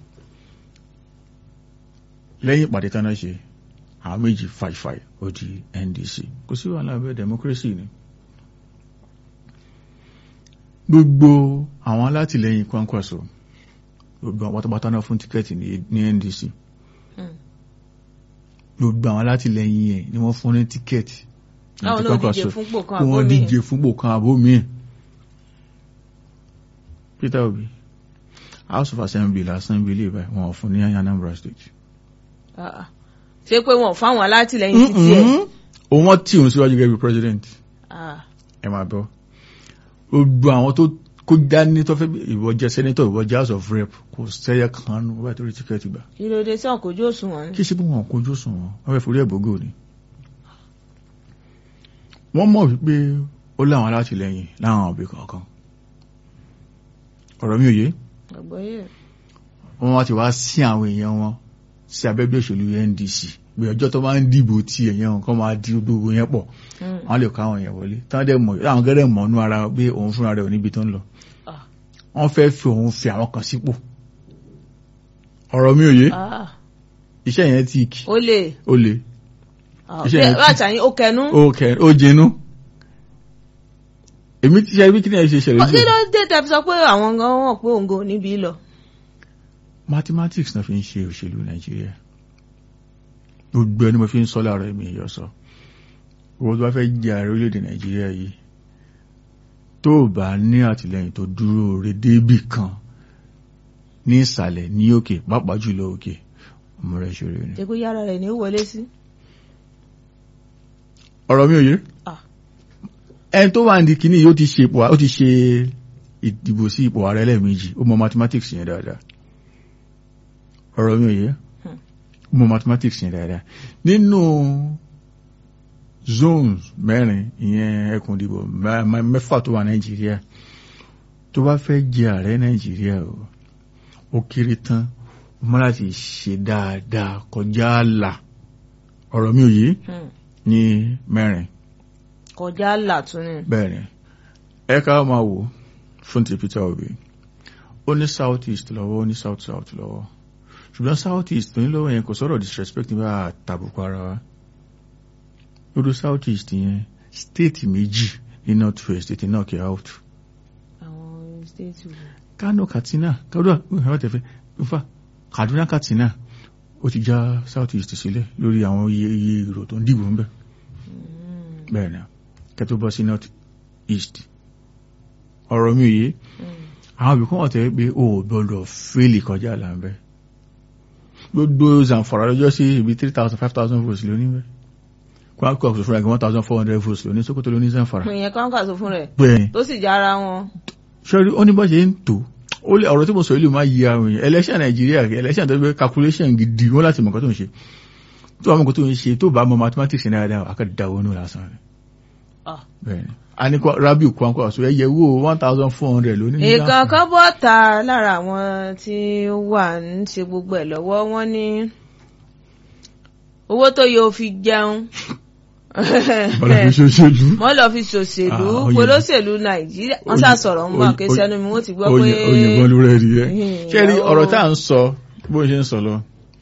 lẹ́yìn ìpàdé tán náà ṣe àwọn méjì fàìfàì ó di NDC kò sí wàhálà bẹ́ẹ̀ democracy ni gbogbo àwọn alátìlẹyìn Kwankwaso gbogbo àwọn pátápátá náà fún tíkẹ́ẹ̀tì ní NDC gbogbo àwọn alátìlẹyìn yẹn ni wọ́n fún ní tíkẹ́ẹ̀tì àwọn náà díje fúnpò kan àbómi wọ́n díje fúnpò kan àbómi Peter Obi House of Assembly lásán bí ilé ìbáyìí wọn fún ní Anambra State ṣé pé wọn fáwọn alátìlẹyìn títí ẹ̀ òun wọ́n tí òun síwájú gẹ́gẹ́ bí president ẹ máa bọ́ gbogbo àwọn tó kó dání tó fẹ́ ìwọ jẹ́ senator ìwọ jẹ́ House of Rep kò sẹ́yẹ kan nù wọ́n bá torí tíkẹ́ẹ̀tì gbà. kí ló dé sí ọkọ̀jú òṣùwọ̀n ni. kí ṣe bí wọn kọjú òṣùwọ̀n wọ́n fẹ́ forí ẹ̀ bógó ni. wọ́n mọ̀ wípé ó láwọn alátìlẹyìn láwọn òbí kọ̀ọ̀kan ọ̀rọ̀ mi ò yé. wọ́n wá ti wá sí àwọn èèyàn wọn sí abẹ́gbẹ́ òṣèlú NDC bí ọjọ́ tó máa ń dìbò tí èèyàn kan máa di gbogbo yẹn pọ̀ wọ́n lè kọ́ àwọn èèyàn wọlé táwọn dẹ̀ mọ̀ àwọn gẹ́rẹ́ mọ̀ nú ara pé òun fúnra rẹ̀ ò níbi tó ń lọ wọ́n fẹ́ fi òun fi àwọn kan sípò ọ̀rọ̀ mi ò yé iṣẹ́ yẹn tí kì ó lè iṣẹ́ yẹn tí ó kẹnu ó jẹnu èmi ti ṣe ibi kí ni ẹ ṣe ṣẹlẹ̀ kí ló dé tẹ́ fi sọ pé àwọn gan wọ́n pé òun kò níbi lọ. mathematics náà fi ń ṣe òṣèlú Nàìjíríà gbogbo ẹni mo fi ń sọ láàárọ̀ èmi ìyọ sọ owó tó bá fẹ́ jẹ́ ààrẹ orílẹ̀-èdè Nàìjíríà yìí tó bá ní àtìlẹ́yìn tó dúró rẹ̀ débì kan ní ìsàlẹ̀ ní òkè pàápàá jùlọ òkè ọmọ rẹ̀ ṣòro ni. ṣe kó yára rẹ̀ ní ó wọlé sí. ọ̀rọ̀ mi ò yé ẹni tó wà ní kíní yóò ti ṣe ìdìbò sí ipò ààrẹ lẹ́ẹ̀mejì ó mọ mathematics yẹn dáadáa ọ̀rọ̀ mi ò yé mo mathematics yẹn dáadáa nínú zones mẹ́rin ìyẹn ẹkùn ìdìbò mẹ́fà tó wà Nàìjíríà tó bá fẹ́ jẹ ààrẹ Nàìjíríà ó kéré tán ó mọ́ láti ṣe dáadáa kọjá àlà ọ̀rọ̀ mi ò yé ní mẹ́rin kọjá àlà tún ní. bẹ́ẹ̀ni ẹ ká máa wò fún ti Peter Obi ó ní south east lọ́wọ́ ó ní south south lọ́wọ́ ṣùgbọ́n south east tó ní lọ́wọ́ yẹn kò sọ̀rọ̀ disrespect nígbà tàbùkù ara wa lórí south east yẹn state méjì ní north west state knock out. àwọn state wo. Kano Katsina Kaduna Katsina ó ti já south east sílẹ̀ lórí àwọn iye èrò tó ń dìbò ń bẹ̀ bẹ́ẹ̀ ni kẹtó bọ́ sí north east ọ̀rọ̀ mi yìí àwọn ibìkan wọ́n tẹ́ pé ó gbọ́dọ̀ fẹ́lì kọjá àlàmbẹ́ gbogbo Zamfara lọ́jọ́ sí ibi 3,000 5,000 votes lóní bẹ́ẹ̀ Kwankwaso fún rẹ̀ 1,400 votes lóní Sókótó lóní Zamfara ìyẹn Kwankwaso fún rẹ̀ bẹ́ẹ̀ tó sì jára wọn. ṣọ́rí ó ní bọ́ ṣe ń tó ó lè ọ̀rọ̀ tí mo sọ ìlú máa yí àwọn èèyàn election Nàìjíríà election tó gbé calculation gidi wọ́n láti mọ̀ nǹkan tó ń ṣe tó bá mọ̀ nǹkan tó ń ṣe tó bá mọ̀ mathematics ní dáadáa akádàwọ̀ ní lásán rẹ̀ bẹ́ẹ̀ ni a ní Rabiu Kwankwaso ẹ̀yẹ wo 1,400 lónìí. ìkan kan bọ́ ta lára àwọn tí ó wà ń ṣe gbogbo ẹ̀ lọ́wọ́ wọn ní owó tó yẹ ó fi jẹun wọ́n lọ fi ṣòṣèlú polóṣèlú Nàìjíríà wọ́n ṣàṣọ̀rọ̀ ń bọ̀ kí sẹ́nu mi wọ́n ti gbọ́ pé òyìnbó ló rẹ̀ rí ẹ́ ṣé rí ọ̀rọ̀ tá à ń sọ bó ṣe ń sọ lọ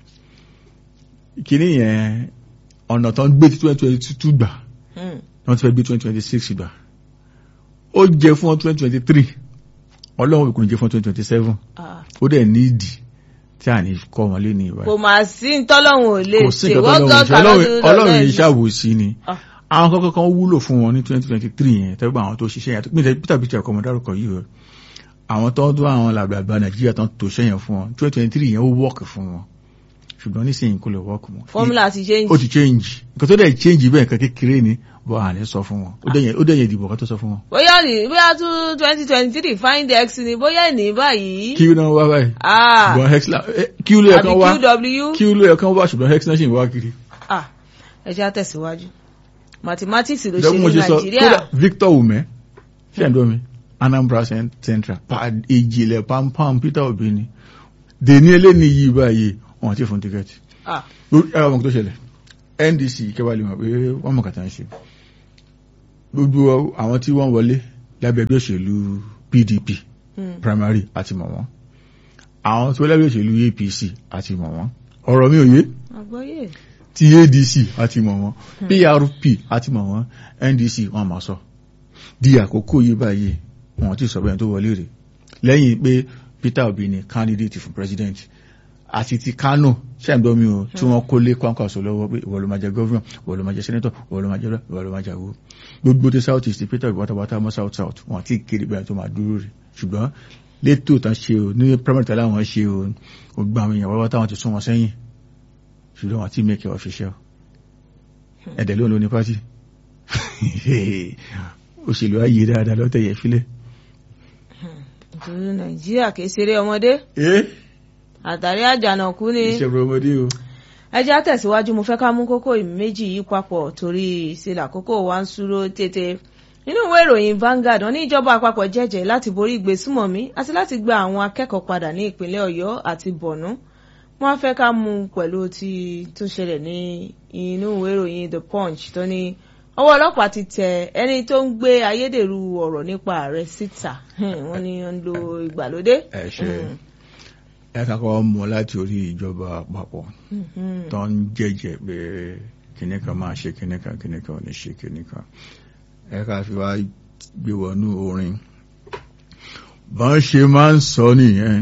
kìíní yẹn ọ̀nà tó ń gbé 2022 gbà wọ́n ti fẹ́ gbé 2026 gbà ó jẹ fún 2023 Ọlọ́run kò ní jẹ fún 2027 ó dẹ̀ ní ìdí tí a ní kọ́ wọn lé ní ìwà kò máa sí ntọ́lọ́run ò lè ṣe Ọlọ́run ìṣàwòsí ni àwọn kọ́kọ́ kan wúlò fún wọn ní 2023 yẹn tẹ́gbà àwọn tó ṣiṣẹ́ yẹn Peter Bichi ọkọ̀ ọmọdárúkọ yìí rẹ̀ àwọn tó ń dún àwọn làgbàgbà Nàìjíríà tó ń tó ṣẹ́yìn fún wọn 2023 yẹn ó wọ́ọ̀kì fún wọn ṣùgbọ́n nísìnyí kò lè wọ́ọ̀kì mọ́ fọ́múlà ti change ó ti change nǹkan tó dẹ̀ change bẹ́ẹ̀ nǹkan kékeré ni bọ́ à ní sọ fún wọn ó dẹ̀yẹ ìdìbò kan tó sọ fún wọn. bóyá tún 2023 find x ni bóyá ní báyìí. q náà wá báyìí. ṣùgbọ́n hex q ló yẹ kán wá q ló yẹ kán wá ṣùgbọ́n hex náà ṣì ń wá kiri. ẹ jẹ́ àtẹ̀síwájú mathematics ló ṣe ní Nàìjíríà. Victor Ume ṣe ń dọ́ mi Anambra Central ìjìnlẹ̀ pampam Peter Obi ni dèní eléni yìí báyìí wọn ti fún tíkẹ́ẹ̀tì ẹwà mọ̀ tó ṣẹlẹ̀ NDC kẹwàá lè mọ̀ pé wọ́n mọ̀ kàtà ń ṣe gbogbo àwọn tí wọ́n wọlé lábẹ́ ẹgbẹ́ òṣèlú PDP primary àti mọ̀ wọ́n àwọn tí wọ́n lábẹ́ òṣèlú APC àti mọ̀ wọ́n ọ̀rọ̀ mi ò yé ti ADC àti mọ̀ wọ́n PRP àti mọ̀ wọ́n NDC wọ́n máa sọ di àkókò yìí báyìí wọ́n ti sọ bẹ́ẹ̀ tó wọlé rẹ̀ lẹ́yìn pé Peter Obi ni candidate fún president àti ti Kano ṣẹ́ǹdọ́mí o tí wọ́n kó lé Kwankwaso lọ́wọ́ pé ìwọ ló máa jẹ governor ìwọ ló máa jẹ senator ìwọ ló máa jẹ ìwọ ló máa jẹ àwọ gbogbo ti south east Peter Obi wátawátá mọ́ south wọ́n ti kéde bẹ́ẹ̀ tó máa dúró rẹ̀ ṣùgbọ́n létò tán ṣe o ní primary tẹ́lá wọn ṣe o gbogbo àwọn èèyàn wọ́n táwọn ti sún wọn sẹ́yìn ṣùgbọ́n wọ́n ti make it official ẹ̀dẹ̀ ló ń lo ní party òṣèlú ayé dáadáa lọ́tẹ̀ yẹ fílẹ̀. nítorí Nàìjíríà kìí ṣeré ọmọdé àtàrí àjànàkú ni ìṣẹ̀rọ ọmọdé o. ẹ jẹ́ á tẹ̀síwájú mo fẹ́ ká mú kókó méjì yìí papọ̀ torí ìṣẹ̀lẹ̀ àkókò wa ń súró tètè nínú ìwé ìròyìn Vanguard wọ́n ní ìjọba àpapọ̀ jẹ́jẹ́ láti borí ìgbésùmọ̀mí àti láti gba àwọn akẹ́kọ̀ọ́ padà ní ìpínlẹ̀ Ọ̀yọ́ àti Borno wọ́n fẹ́ ká mú pẹ̀lú ti tó ṣẹlẹ̀ ní inú ìwé ìròyìn The Punch tó ní ọwọ́ ọlọ́pàá ti tẹ ẹni tó ń gbé ayédèrú ọ̀rọ̀ nípa ààrẹ síta wọ́n ní ń lo ìgbàlódé. ẹ kàkọ́ mọ̀ láti orí ìjọba àpapọ̀ tó ń jẹ́jẹ́ pé kìnìkan máa ṣe kìnìkan kìnìkan ò ní ṣe kìnìkan ẹ ká fi wá gbé wọnú orin bọ́n ṣe máa ń sọ nìyẹn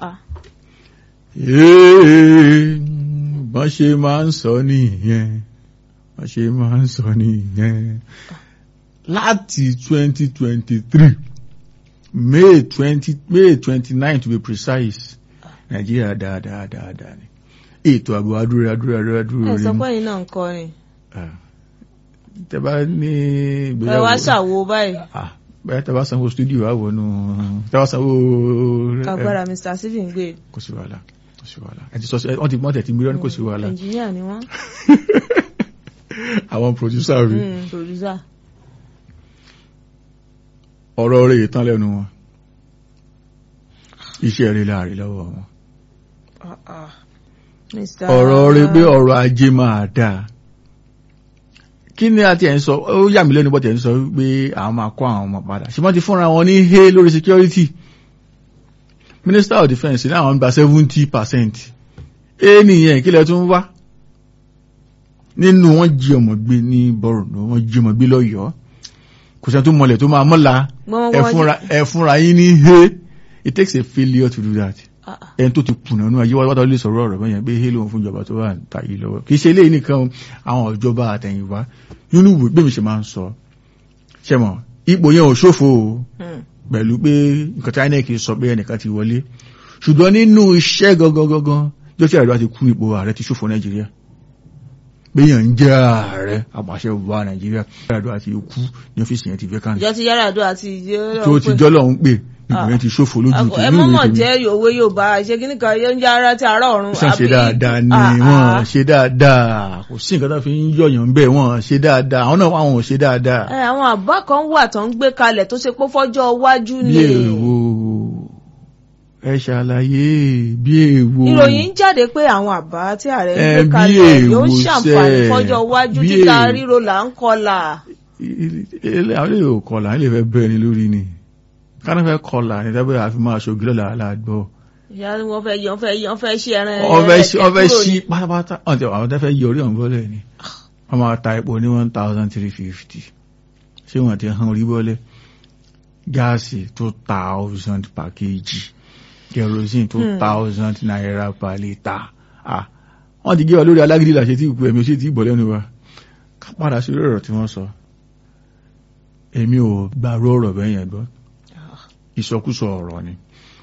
bọ́n ṣe máa ń sọ nìyẹn wọ́n ṣe máa ń sọ nìyẹn láti 2023 May 29 to be precise Nàìjíríà dáadáa ni ètò ààbò adúró ẹ sọ pé yìí náà ń kọ́ ni tẹ́bá ní ìgbéyàwó ẹ wá ṣàwo báyìí bẹ́ẹ̀ tẹ́bá sanwó studio àwọnú tẹ́bá sanwó agbára Mr. Stephen gbé kò sí wàhálà ẹ ti sọ wọ́n ti mọ́tẹ̀ tí mílíọ̀nù kò sí wàhálà ẹnjìníà ni wọ́n àwọn producer rí producer ọ̀rọ̀ rẹ̀ tán lẹ́nu wọn iṣẹ́ rẹ̀ láàrin lọ́wọ́ wọn ọ̀rọ̀ rẹ̀ pé ọ̀rọ̀ ajé máa dáa kí ni àti ẹ̀ ń sọ ó yà mí lẹ́nu bọ́tẹ̀ ń sọ pé àwọn máa kọ́ àwọn ọmọ padà ṣe wọ́n ti fúnra wọn ní hé lórí security Minister of Defence ní àwọn gba 70% nìyẹn kí lẹ tún wá nínú wọn jí ọmọ gbé ní Borno wọn jí ọmọ gbé lọ́yọ̀ọ́ kò sẹ́ni tó mọlẹ̀ tó máa mọ́la ẹ̀fúnra yín ní hé it takes a failure to do that ẹni tó ti kùnà nínú ayé wátá lè sọ̀rọ̀ ọ̀rọ̀ bẹ́yẹn pé hé lóun fún ìjọba tó wà níta yìí lọ́wọ́ kì í ṣe eléyìí nìkan àwọn ìjọba àtẹ̀yìnwá nínú ìwé gbèmí ṣe máa ń sọ ṣẹmọ̀ ipò yẹn ò ṣòfò pẹ̀lú pé nǹkan tí INEC sọ pé ẹnìkan ti wọlé ṣùgbọ́n nínú iṣẹ́ gangan jọ́sí àríwá ti kú ipò ààrẹ ti ṣòfò Nàìjíríà gbéyàn ń jẹ́ ààrẹ àpàṣẹ òwúwa Nàìjíríà Yar'Adua àti ikú ní ọ́fíìsì yẹn ti vacant ìjọ ti Yar'Adua àti tó ti jọ́lọ̀ ń pè ìgbìyàn ti ṣòfò lójú tó ẹ mọ́mọ̀ jẹ́ òwe Yorùbá ṣe kí nìkan yóò ń jẹ́ ara ti àárọ̀ ọ̀run ṣe dáadáa ni wọ́n ṣe dáadáa kò sí nǹkan tó fi ń yọ̀yàn bẹ́ẹ̀ wọ́n ṣe dáadáa àwọn náà àwọn ò ṣe dáadáa. àwọn àbá kan wà tó ń gbé kalẹ̀ tó ṣe pé fọ́jọ́ iwájú ni. bí èwo ẹ ṣàlàyé bí èwo. ìròyìn ń jáde pé àwọn àbá tí ààrẹ ń gbé kalẹ̀ yóò ṣàǹfààní fọ́jọ́ iwájú títa ríro là ń kọlà. àwọn èèyàn kọlà ń lè fẹ́ bẹ́ẹ̀ ni lórí ni kánà fẹ́ kọlà ní tẹ́bẹ̀ àfi máa ṣògì lọ́la aláàgbọ́. ìyá wọn fẹ́ ṣe ẹran ọfẹ́ ṣí pátápátá àwọn tẹ́fẹ́ yọrí ọ̀hún bọ́lẹ̀ ni wọ́n máa ta epo ní 1,350 ṣé wọ́n ti hàn rí bọ́lẹ̀ gáàsì 2,000 per kg kerosene 2,000 naira per litre wọ́n ti gé wa lórí alágídí làṣẹ tí ìpò ẹ̀mí ó sì ti bọ̀ lẹ́nu wa ká padà sí ọ̀rọ̀ tí wọ́n sọ èmi ò gbàrú ọ̀rọ̀ bẹ́yẹn gbọ́ ìsọkúsọ ọ̀rọ̀ ni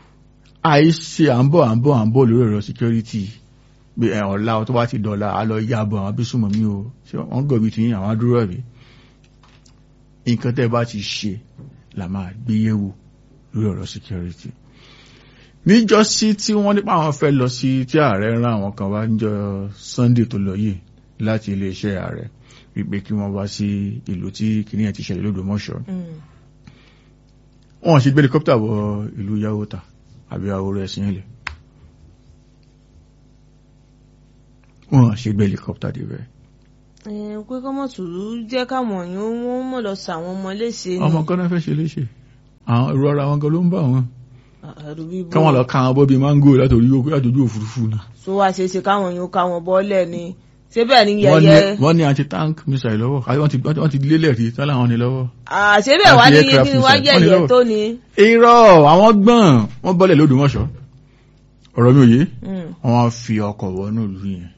àìṣe à ń bọ̀ lórí ọ̀rọ̀ security pé ọ̀la tó bá ti dọ̀la a lọ yàbọ̀ àwọn abísùnmọ̀ mi o ṣe wọ́n gọ̀bí tí àwọn adúrú ẹ̀rí nǹkan tẹ́ bá ti ṣe là máa gbé yẹ̀wò lórí ọ̀rọ̀ security níjọ́sí tí wọ́n nípa àwọn fẹ́ lọ sí tí ààrẹ rán àwọn kan wá níjọ́ Sunday tó lọ yìí láti iléeṣẹ́ ààrẹ wípé kí wọ́n wá sí ìlú tí kìnìyàn ti ṣẹlẹ̀ l'Ógbómọ̀ṣọ́ wọ́n ṣe gbé helicopter wọ ìlú Yawota àbí Àwòrò ẹ̀sìn ilẹ̀, wọ́n ṣe gbé helicopter dé bẹ́ẹ̀. pé kọ́mọ̀ tù jẹ́ káwọn èèyàn wọ́n mọ̀ lọ sàwọn ọmọ léṣe ni. ọmọ kan náà fẹ́ ṣe léṣe, àwọn ìrora wọn gan ló ń bá wọn. ẹ̀rù bíbọ́. káwọn lọ ká àwọn bọ́bí máńgò látòrí òfurufú náà. so wá ṣe é ṣe káwọn èèyàn ká wọn bọ́lẹ̀ ni ṣé bẹ́ẹ̀ ni yẹyẹ. wọ́n ní anti-tank missile lọ́wọ́, wọ́n ti lélẹ̀ rí tọ́lá wọn ní lọ́wọ́. ṣé bẹ́ẹ̀ wá ní kí wá yẹyẹ tó ni. irọ́ àwọn gbọ́n wọ́n bọ́lẹ̀ l'Ódùmọ̀ṣọ́, ọ̀rọ̀ mi ò yé, wọ́n fi ọkọ̀ wọnú ìlú yẹn,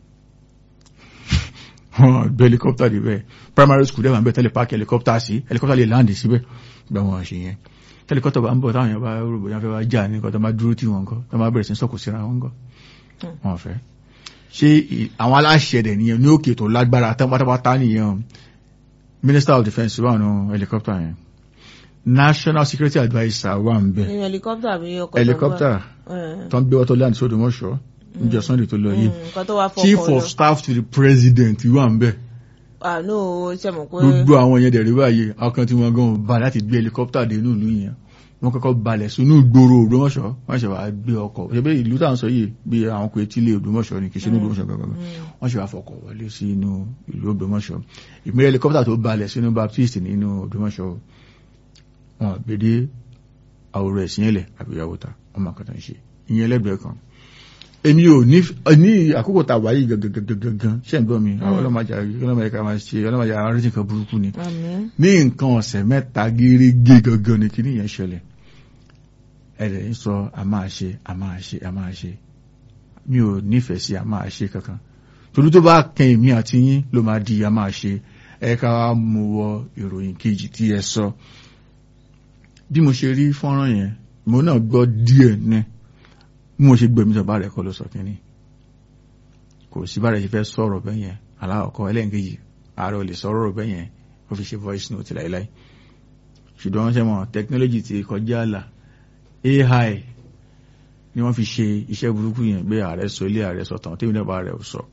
wọ́n gbé helicopter dé bẹ́ẹ̀. primary school dẹ́wọ̀n bẹ́ẹ̀ tẹ́lẹ̀ páàkì helicopter sí, helicopter lè láǹdì síbẹ̀ gbà wọ́n ṣe yẹn. helicopter bá ń bọ̀ táwọn èèyàn bá rògbò yẹn fẹ́ wá jà ní nǹkan tó máa dúró tí wọn kọ́ tó máa bẹ̀rẹ̀ sí sọ̀kò síra wọn kọ́ wọn fẹ́. ṣé àwọn aláṣẹ dẹ̀ nìyẹn ní òkè tó lágbára tán pátápátá nìyẹn. Minister of Defence wà nù helicopter yẹn, National Security Adviser wà ń bẹ̀. helicopter mi ọkọ̀ helicopter tó ń gbé wọ́tọ̀ land sí Òdùmọ̀ṣọ́ níjọ Sunday tó lọ yìí. Chief of Staff to the President wà ń bẹ̀. àánú ṣe mọ̀ pé. gbogbo àwọn yẹn dẹ̀rẹ̀ báyìí ọkàn tí wọ́n gan bá láti gbé helicopter dé inú ìlú yẹn, wọ́n kọ́kọ́ balẹ̀ sínú ìgboro Ògbómọ̀ṣọ́, wọ́n ṣe wá gbé ọkọ̀ ṣe bẹ́ẹ̀ ìlú táwọn sọ yìí bí àwọn kò etí ilé Ògbómọ̀ṣọ́ ni kì í ṣe ní Ògbómọ̀ṣọ́ gangan, wọ́n ṣe wá fọkọ̀ wọlé sí inú ìlú Ògbómọ̀ṣọ́. ìmìlẹ̀ helicopter tó balẹ̀ sínú Baptist nínú Ògbómọ̀ṣọ́ wọn gbèdé Àwòrò ẹ̀sìn ilẹ̀ àbí Yawota ọmọ akọ̀tà ń ṣe ìyẹn lẹ́gbẹ̀ẹ́ kan. èmi ò ní àkókò tá a wáyé gangan ṣe ń gbọ́ mi, àwọn ọlọ́mọdé àárín kan burúkú ni. ní nǹkan ọ̀sẹ̀ mẹ́ta gírígé gangan ni kíní yẹn ṣẹlẹ̀. ẹ̀rẹ̀ ń sọ a máa ṣe mi ò nífẹ̀ẹ́ sí a máa ṣe kankan, torí tó bá kàn èmi àti yín ló máa di a máa ṣe. ẹ ká wá mú wọ ìròyìn kejì tí ẹ sọ. bí mo ṣe rí fọ́nrán yẹn mo náà gbọ́ díẹ̀ ní mo ṣe gbẹ̀mí sọ bá rẹ̀ kọ́ ló sọ kínní, kò sí bá rẹ̀ ṣe fẹ́ sọ̀rọ̀ bẹ́ẹ̀ yẹn aláwọ̀kọ́ ẹlẹ́ǹkejì ààrẹ ò lè sọ̀rọ̀ bẹ́ẹ̀ yẹn ó fi ṣe voice note láìláì. ṣùgbọ́n wọ́n ṣe mọ̀ technology ti kọjá àlà, AI ni wọ́n fi ṣe iṣẹ́ burúkú yẹn gbé ààrẹ sọ ilé ààrẹ sọ tán tèmi náà bá rẹ̀ ò sọ.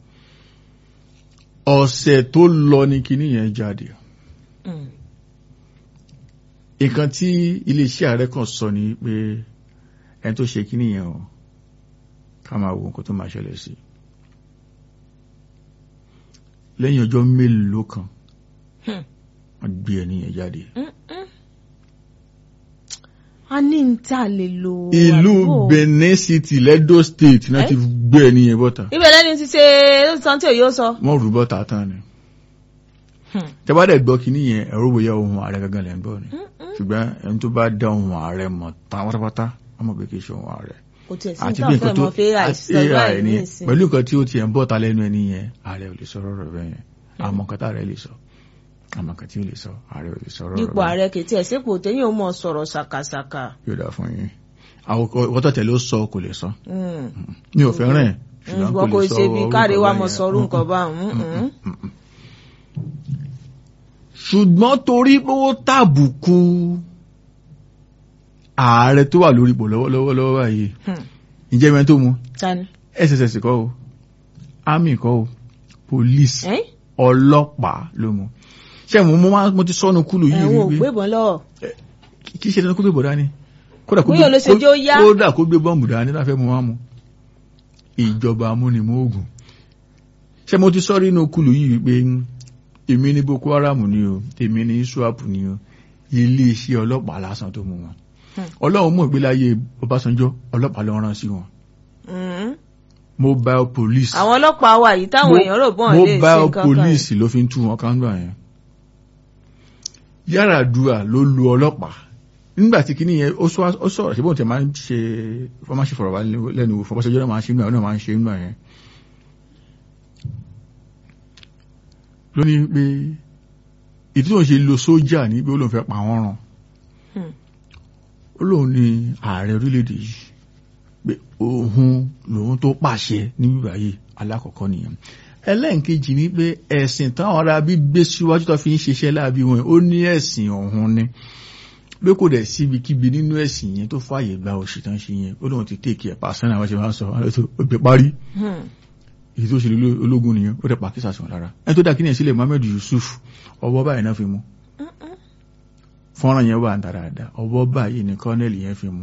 ọ̀sẹ̀ tó lọ ní kínní yẹn jáde. nǹkan tí iléeṣẹ́ ààrẹ kan sọ ni pé ẹni tó ṣe kínní yẹn o ká máa wo nǹkan tó máa ṣẹlẹ̀ sí. lẹ́yìn ọjọ́ mélòó kan wọ́n gbé ẹni yẹn jáde. a ní ń tà lè lo ìlú Benin City l'Edo State náà ti gbé ẹni yẹn bọ́ta. ibẹ̀ lẹ́ni ti ṣe sọ́ńtì yóò sọ. wọ́n rú bọ́ta tán ni. tẹ́bádẹ́ gbọ́ kínní yẹn ẹ̀rọ bóyá ohun ààrẹ gangan lẹ́ ń gbọ́ ni, ṣùgbọ́n ẹni tó bá dá ohun ààrẹ mọ̀ tán pátápátá ọmọ pé kì í ṣe ohun ààrẹ. àti bí nǹkan tó AI ní pẹ̀lú nǹkan tí ó ti ẹ̀ ń bọ́ta lẹ́nu ẹni yẹn ààrẹ ò lè sọ̀rọ̀ rẹ̀ bẹ́ẹ̀ yẹn, àmọ́ nǹkan tá ààrẹ lè sọ àmọ́ nǹkan tí ó lè sọ ààrẹ ò lè sọ̀rọ̀ rẹ̀. dípò ààrẹ kìtì ẹ̀ sípò téyìn ó mọ̀ sọ̀rọ̀ ṣàkàṣàkà. yóò dà fún yín àwọn ọkọ̀ tẹ̀lé ó sọ kò lè sọ mi ò fẹ́ràn ẹ̀ ṣùgbọ́n kò ṣe bí káre wa mọ̀ sọ̀rọ̀ nǹkan bá ṣùgbọ́n torí pé ó tàbùkù ààrẹ tó wà lórí ipò lọ́wọ́lọ́wọ́ báyìí ìjẹ́ mẹ́rin tó mú SSS kọ́ o army kọ́ o police ọlọ́pàá ló mú. ṣé mo ti sọ́nu kúlù yìí rí wípé ẹ̀wọ̀n gbébọn lọ́wọ́ kì í ṣe dandan kó gbébọn dání kódà kó gbé bọ́ǹbù dání láfẹ́ mu wá mu ìjọba amúnimóògùn. ṣé mo ti sọ́rí inú kúlù yìí wípé èmi ní Boko Haram ni o èmi ní ISWAP ni o iléeṣẹ́ ọlọ́pàá lásán tó mú wọn. Ọlọ́run mú ìgbéláyé Ọbásanjọ́ ọlọ́pàá ló rán sí wọn. Mobile police. àwọn ọlọ́pàá wà yìí táwọn èèyàn rò bọ́n lè ṣe nǹkan kan. Mobile police ló fi ń tú wọn kángbà yẹn. Yar'Adua ló lu ọlọ́pàá nígbà tí kìíní yẹn ó sọ̀rọ̀ ṣe bóun tẹ̀ máa ń ṣe fọ̀rọ̀ wá lẹ́nu wò Ọbásanjọ́ náà máa ń ṣe nígbà náà máa ń ṣe nígbà yẹn. lónìí pé ìdí tó ń ṣe lo sójà ní pé ó lóun fẹ́ pa wọ́n rán ó lóun ní ààrẹ orílẹ̀-èdè yìí pé òun lòun tó pàṣẹ níbi báyìí alákọ̀ọ́kọ́ nìyẹn. ẹlẹ́ǹkejì ni pé ẹ̀sìn táwọn ará bí gbé síwájú tó fi ń ṣiṣẹ́ láàbí wọn ó ní ẹ̀sìn ọ̀hún ni pé kò dẹ̀ síbikíbi nínú ẹ̀sìn yẹn tó fààyè gba òṣì tán ṣe yẹn ó lóun ti tèkì ẹ̀ pàṣẹ àwọn ṣe máa ń sọ ó gbé parí èyí tó ṣe ológun nìyẹn ó dẹ̀ pàkísà sí wọn lára ẹni tó dá kí ní ẹ̀ sílẹ̀ Mohammed Yusuf ọwọ́ báyìí náà fi mú fọ́nrán yẹn wà dáadáa ọwọ́ báyìí ni kọ́nẹ́lì yẹn fi mú.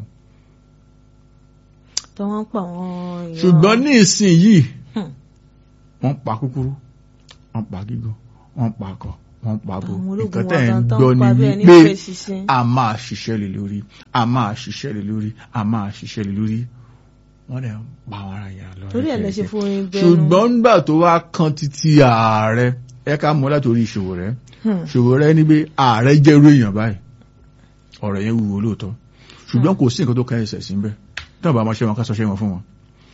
tó wọ́n pa wọ́n. ṣùgbọ́n ní ìsìn yìí wọ́n pa kúkúrú wọ́n pa gígùn wọ́n pa akọ wọ́n pa abo nǹkan tẹ́ ń gbọ́ ni wípé a máa ṣiṣẹ́ lé lórí a máa ṣiṣẹ́ lé lórí a máa ṣiṣẹ́ lé lórí wọ́n dẹ̀ ń pa wọn ara yà lọ. torí ẹ̀ lè ṣe fún orin bẹ́ẹ̀. ṣùgbọ́n nígbà tó wá kan títí ààrẹ ẹ ká mú látòrí Ṣòwòrẹ́ Ṣòwòrẹ́ ní pé ààrẹ jẹ́ irú èèyàn báyìí ọ̀rọ̀ yẹn wúwo lóòótọ́ ṣùgbọ́n kò sí nǹkan tó ká ẹsẹ̀ sí bẹ́ẹ̀ tí wọ́n bá máa ṣe wọn ká sọ ṣe wọn fún wọn.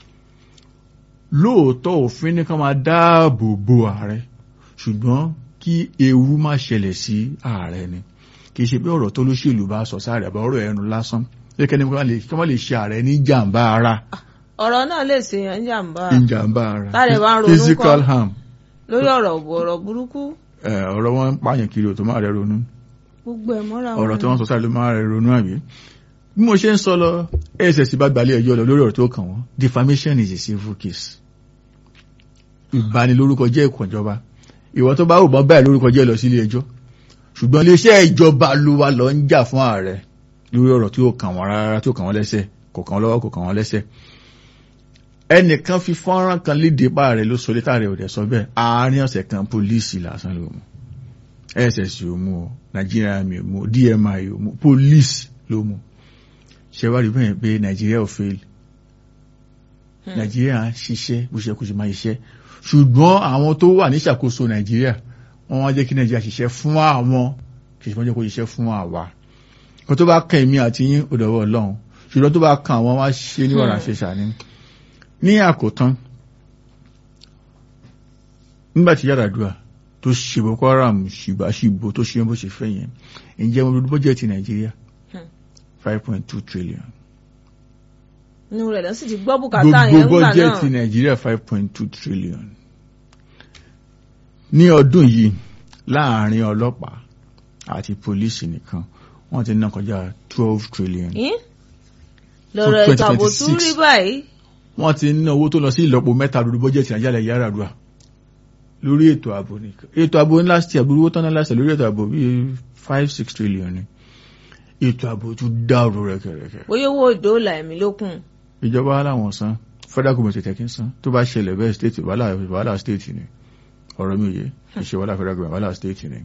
lóòótọ́ òfin ní ká máa dáàbò bo ààrẹ ṣùgbọ́n kí ewu má ṣẹlẹ̀ sí ààrẹ ni kì í ṣe pé ọ̀rọ̀ tó lóṣèlú bá sọ sáré àbá ọ̀rọ̀ ẹnu lásán lẹ́kẹ́ni kí wọ́n lè ṣe ààrẹ ní jàǹbá ara. ọ̀rọ̀ náà lè ṣe ìjàǹbá ara táre bá ń ronú physical harm lórí ọ̀rọ̀ burúkú. ọ̀rọ̀ wọn ń pààyàn kiri ò tó máa rẹ ronú gbogbo ẹ̀ mọ́ra wọn. ọ̀rọ̀ tí wọ́n sọ sáré ló máa rẹ ronú àbí. bí mo ṣe ń sọ lọ SSC bá gbalẹ̀ ẹjọ́ lọ lórí ọ̀rọ̀ tó kàn wọ́n defamation is a civil case. ìbanilórúkọ jẹ́ ìkànjọba ìwọ tó bá wù bọ́ báyìí lórúkọ jẹ́ lọ sí ilé ẹjọ́ ṣùgbọ́n iléeṣẹ́ ìjọba ló wà lọ ń jà fún ààrẹ lórí ọ̀rọ̀ tí ó kàn wọ́n rárá tí ó kàn wọ́n lẹ́sẹ̀ kò kàn wọ́n lọ́wọ́ kò kàn wọ́n lẹ́sẹ̀. ẹnìkan fi fọ́nrán kan léde pa rẹ̀ ló sọ létà rẹ̀ ò dẹ̀ sọ bẹ́ẹ̀ àárín ọ̀sẹ̀ kan pólíìsì lásán ló mú SSC ò mú o Nàìjíríà mi ò mú o DMI ò mú pólíìsì ló mú. ṣé wàá rí bẹ́ẹ̀ pé Nàìjíríà ò fail Nàìjíríà ń ṣiṣẹ́ bó ṣe kó ṣe máa ṣiṣẹ́ ṣùgbọ́n àwọn tó wà níṣàkóso Nàìjíríà wọ́n wá jẹ́ kí Nàìjíríà ṣiṣẹ́ fún àwọn kì í ṣe wọ́n jẹ́ kó ṣiṣẹ́ fún àwa. kan tó bá kàn èmi àti yín ó dọ̀wọ́ Ọlọ́run ṣùgbọ́n tó bá kàn àwọn wá ṣe ní wàrà ṣe ṣàní. ní àkótán nígbà tí Yar'Adua tó ṣe Boko Haram ṣìbáṣìbò tó ṣe bó ṣe fẹ́ yẹn ǹjẹ́ wọn lórí bọ́jẹ̀tì Nàìjíríà 5.2 trillion. inú rẹ̀ lọ sí ti gbọ́ bùkátà yẹn ńgbà náà. gbogbo bọ́jẹ̀tì Nàìjíríà 5.2 trillion. ní ọdún yìí láàárín ọlọ́pàá àti pólísì nìkan wọ́n ti ná kọjá 12 trillion. lọ́rọ̀ ìtàbò tún rí báyìí. wọ́n ti ná owó tó lọ sí ìlọ́po mẹ́ta lórí bọ́jẹ̀tì Nàìjíríà Yar'Adua lórí ètò ààbò nìkan. ètò ààbò ńlá sí àbúrò tán náà láṣẹ lórí ètò ààbò bíi 5-6 trillion ni. ètò ààbò tún dàrú rẹ̀kẹ̀rẹ̀kẹ̀. bóyá owó ìdóòlà ẹ̀mí lókun. ìjọba aláwọn san federal government tẹ̀kí san tó bá ṣẹlẹ̀ bẹ́ẹ̀ state wàhálà state ni ọ̀rọ̀ mi ò yé ìṣe wàhálà federal government wàhálà state ni.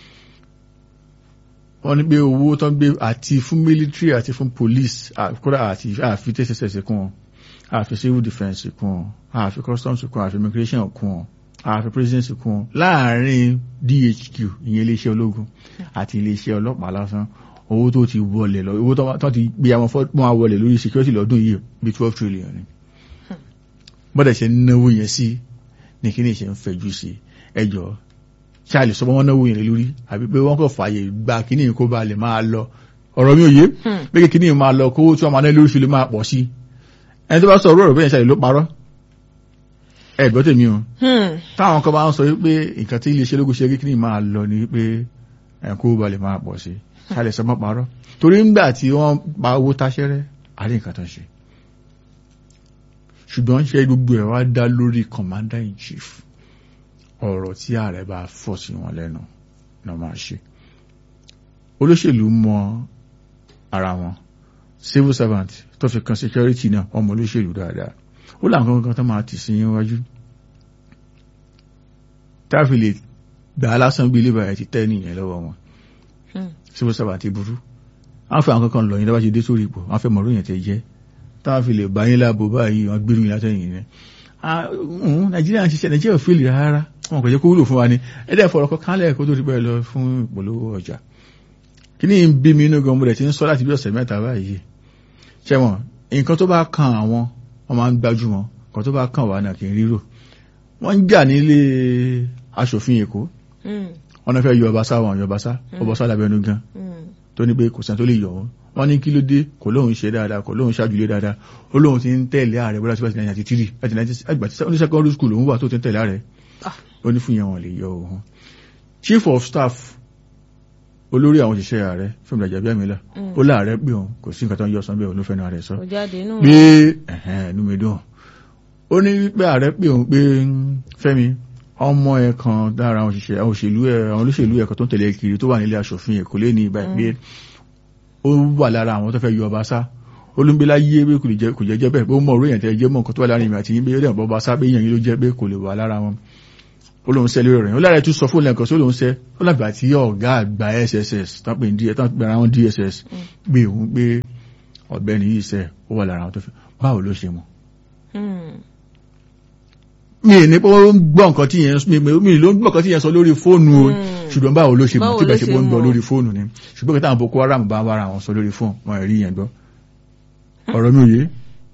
wọ́n ní pé owó tán gbé àti fún military àti fún police kódà àti àfi tẹ́sẹ̀sẹ̀ kún wọn àfi civil defence kún wọn àfi customs kún wọn àfi immigration kún wọn àfi presidency kún wọn láàárín DHQ ìyẹn iléeṣẹ́ ológun àti iléeṣẹ́ ọlọ́pàá lásán owó tó ti wọlé lọ owó tó ti gbé àwọn fọ́ọ̀mù wọlé lórí security lọ́dún yìí bí 12 trillion ni. bọ́dẹ̀ ṣe náwó yẹn sí ní kí ní ṣe ń fẹ̀jú sí ẹjọ́ charlie sọ wọ́n náwó yẹn lórí àbí pé wọ́n kò fààyè gba kí ní kó ba lè máa lọ ọ̀rọ̀ mi ò yé pé kí ní máa lọ kówó tí wọ́n máa ná lórí fi lè máa pọ̀ sí ẹni tó bá sọ ọ̀rọ̀ bẹ́ẹ̀ charlie ló parọ́ ẹ̀gbọ́ tèmi o táwọn kan bá ń sọ pé nǹkan tí iléeṣẹ́ ológun ṣe kí ní máa lọ ni pé kó ba lè máa pọ̀ sí charlie sọ mọ́ parọ́ torí ńgbà tí wọ́n pa owó táṣẹ́rẹ́ àrí nǹkan tó ń ṣe ṣùgbọ́n ṣe gbogbo ẹ̀ wá dá lórí commander in chief ọ̀rọ̀ tí ààrẹ bá fọ́ sí wọn lẹ́nu náà máa ṣe olóṣèlú mọ ara wọn civil servant tó fi kan security náà ọmọ olóṣèlú dáadáa ó làwọn kankan tó máa tì sí níwájú táàfì lè gbà á lásán bí ilé bàyẹ̀ ti tẹ́ nìyẹn lọ́wọ́ wọn civil servant ti burú wọ́n fẹ́ àwọn kankan lọ yín lọ́wọ́ ti dé sórí ipò wọ́n fẹ́ mọ̀ lóyìn tẹ́ jẹ́ táwọn fi lè bá yín láàbò báyìí wọ́n gbérù yín látẹ̀yìn rẹ̀ Nàìjíríà ń ṣiṣẹ́ Nàìjíríà ò fèlè rárá wọn kò jẹ́ kó wúlò fún wa ni ẹ̀dẹ̀ fọ̀rọ̀ kan kálẹ̀ kó tó ti bẹ́ẹ̀ lọ fún ìpolówó ọjà kí ní bí mi inú gan mo dẹ̀ ti ń sọ láti bí ọ̀sẹ̀ mẹ́ta báyìí ṣẹ́wọ̀n nǹkan tó bá kan àwọn wọn máa ń gbájú wọn nǹkan tó bá kan wà náà kì í rírò wọ́n ń jà nílé aṣòfin Èkó wọn náà fẹ́ yọ Ọbaṣá wọn yọ Ọbaṣá lábẹ́nu gan tó ní pé kò sẹ́ni tó lè yọ wọn wọ́n ní kí ló dé kò lóhun ṣe dáadáa kò lóhun ṣáàjúlé dáadáa ó lóhun ti ń tẹ̀lé ààrẹ bọ́lá sípàtì 1993 láti ní secondary school òun wà tó ti ń tẹ̀lé ààrẹ ó ní fún yẹn wọn lè yọ òun. chief of staff olórí àwọn òṣìṣẹ́ ààrẹ fún ìdájà bí àmìlà ó láàrẹ pé òun kò sí nǹkan tó ń yọ ọsán bẹ́ẹ̀ olófẹ́ náà rẹ̀ sọ pé inú mi dùn ó ní pé ààrẹ pé òun pé Fẹ́mi ọmọ ẹ̀ kan dára àwọn olóṣèlú ẹ̀kọ́ tó ń tẹ̀lé kiri tó wà nílé aṣòfin Èkó lé ní ibà pé ó wà lára àwọn tó fẹ́ yọ ọba sá olúmbélá yé pé kò jẹ́ bẹ́ẹ̀ pé ó mọ̀ orí èèyàn tẹ́ jẹ́ mọ̀ nǹkan tó wà láàrin ìmọ̀ àti yín pé ó dẹ̀ bọ́ ọba sá pé èèyàn yín ló jẹ́ pé kò lè wà lára wọn ó lóun sẹ́ lórí rẹ̀ ó lára tún sọ fún lẹ́ǹkan sí ó lóun sẹ́ ó lágbà tí ọ̀gá àgbà SSS tán pè ara wọn DSS gbé òun pé ọ̀gbẹ́ni yìí sẹ́ ó wà lára wọn tó fẹ́ báwo ló ṣe mọ̀ mi ní pé ó ń gbọ́ nǹkan tí yẹn sọ lórí fóònù o ṣùgbọ́n báwo ló ṣe mọ̀ tí bẹ̀ ṣe bó ń gbọ́ lórí fóònù ni ṣùgbọ́n kí táwọn Boko Haram bá wára wọn sọ lórí fóònù wọn rí yẹn gbọ́ ọ̀rọ̀ mi ò yé.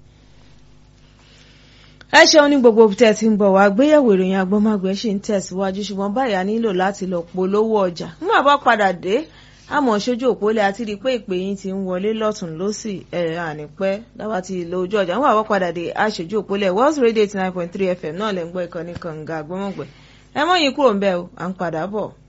ẹ ṣeun ní gbogbo tẹ́ ti ń bọ̀ wá gbéyẹ̀wò ìròyìn agbọ́mágbẹ́ ṣì ń tẹ̀síwájú ṣùgbọ́n báyà nílò láti lọ polówó ọjà nígbà bá padà dé àmọ́ ṣojú òpólẹ̀ àti rí pé ìpè yín ti ń wọlé lọ́tún lọ́sì ànípẹ́ dábà ti lo ojú ọjà nígbà bá padà dé àṣojú òpólẹ̀ World Radio 89.3 FM náà lẹ́ ń gbọ́ ìkànnì kànga agbọ́mágbẹ́ ẹ mọ́ yín kúrò ń bẹ̀ o à ń padà bọ̀.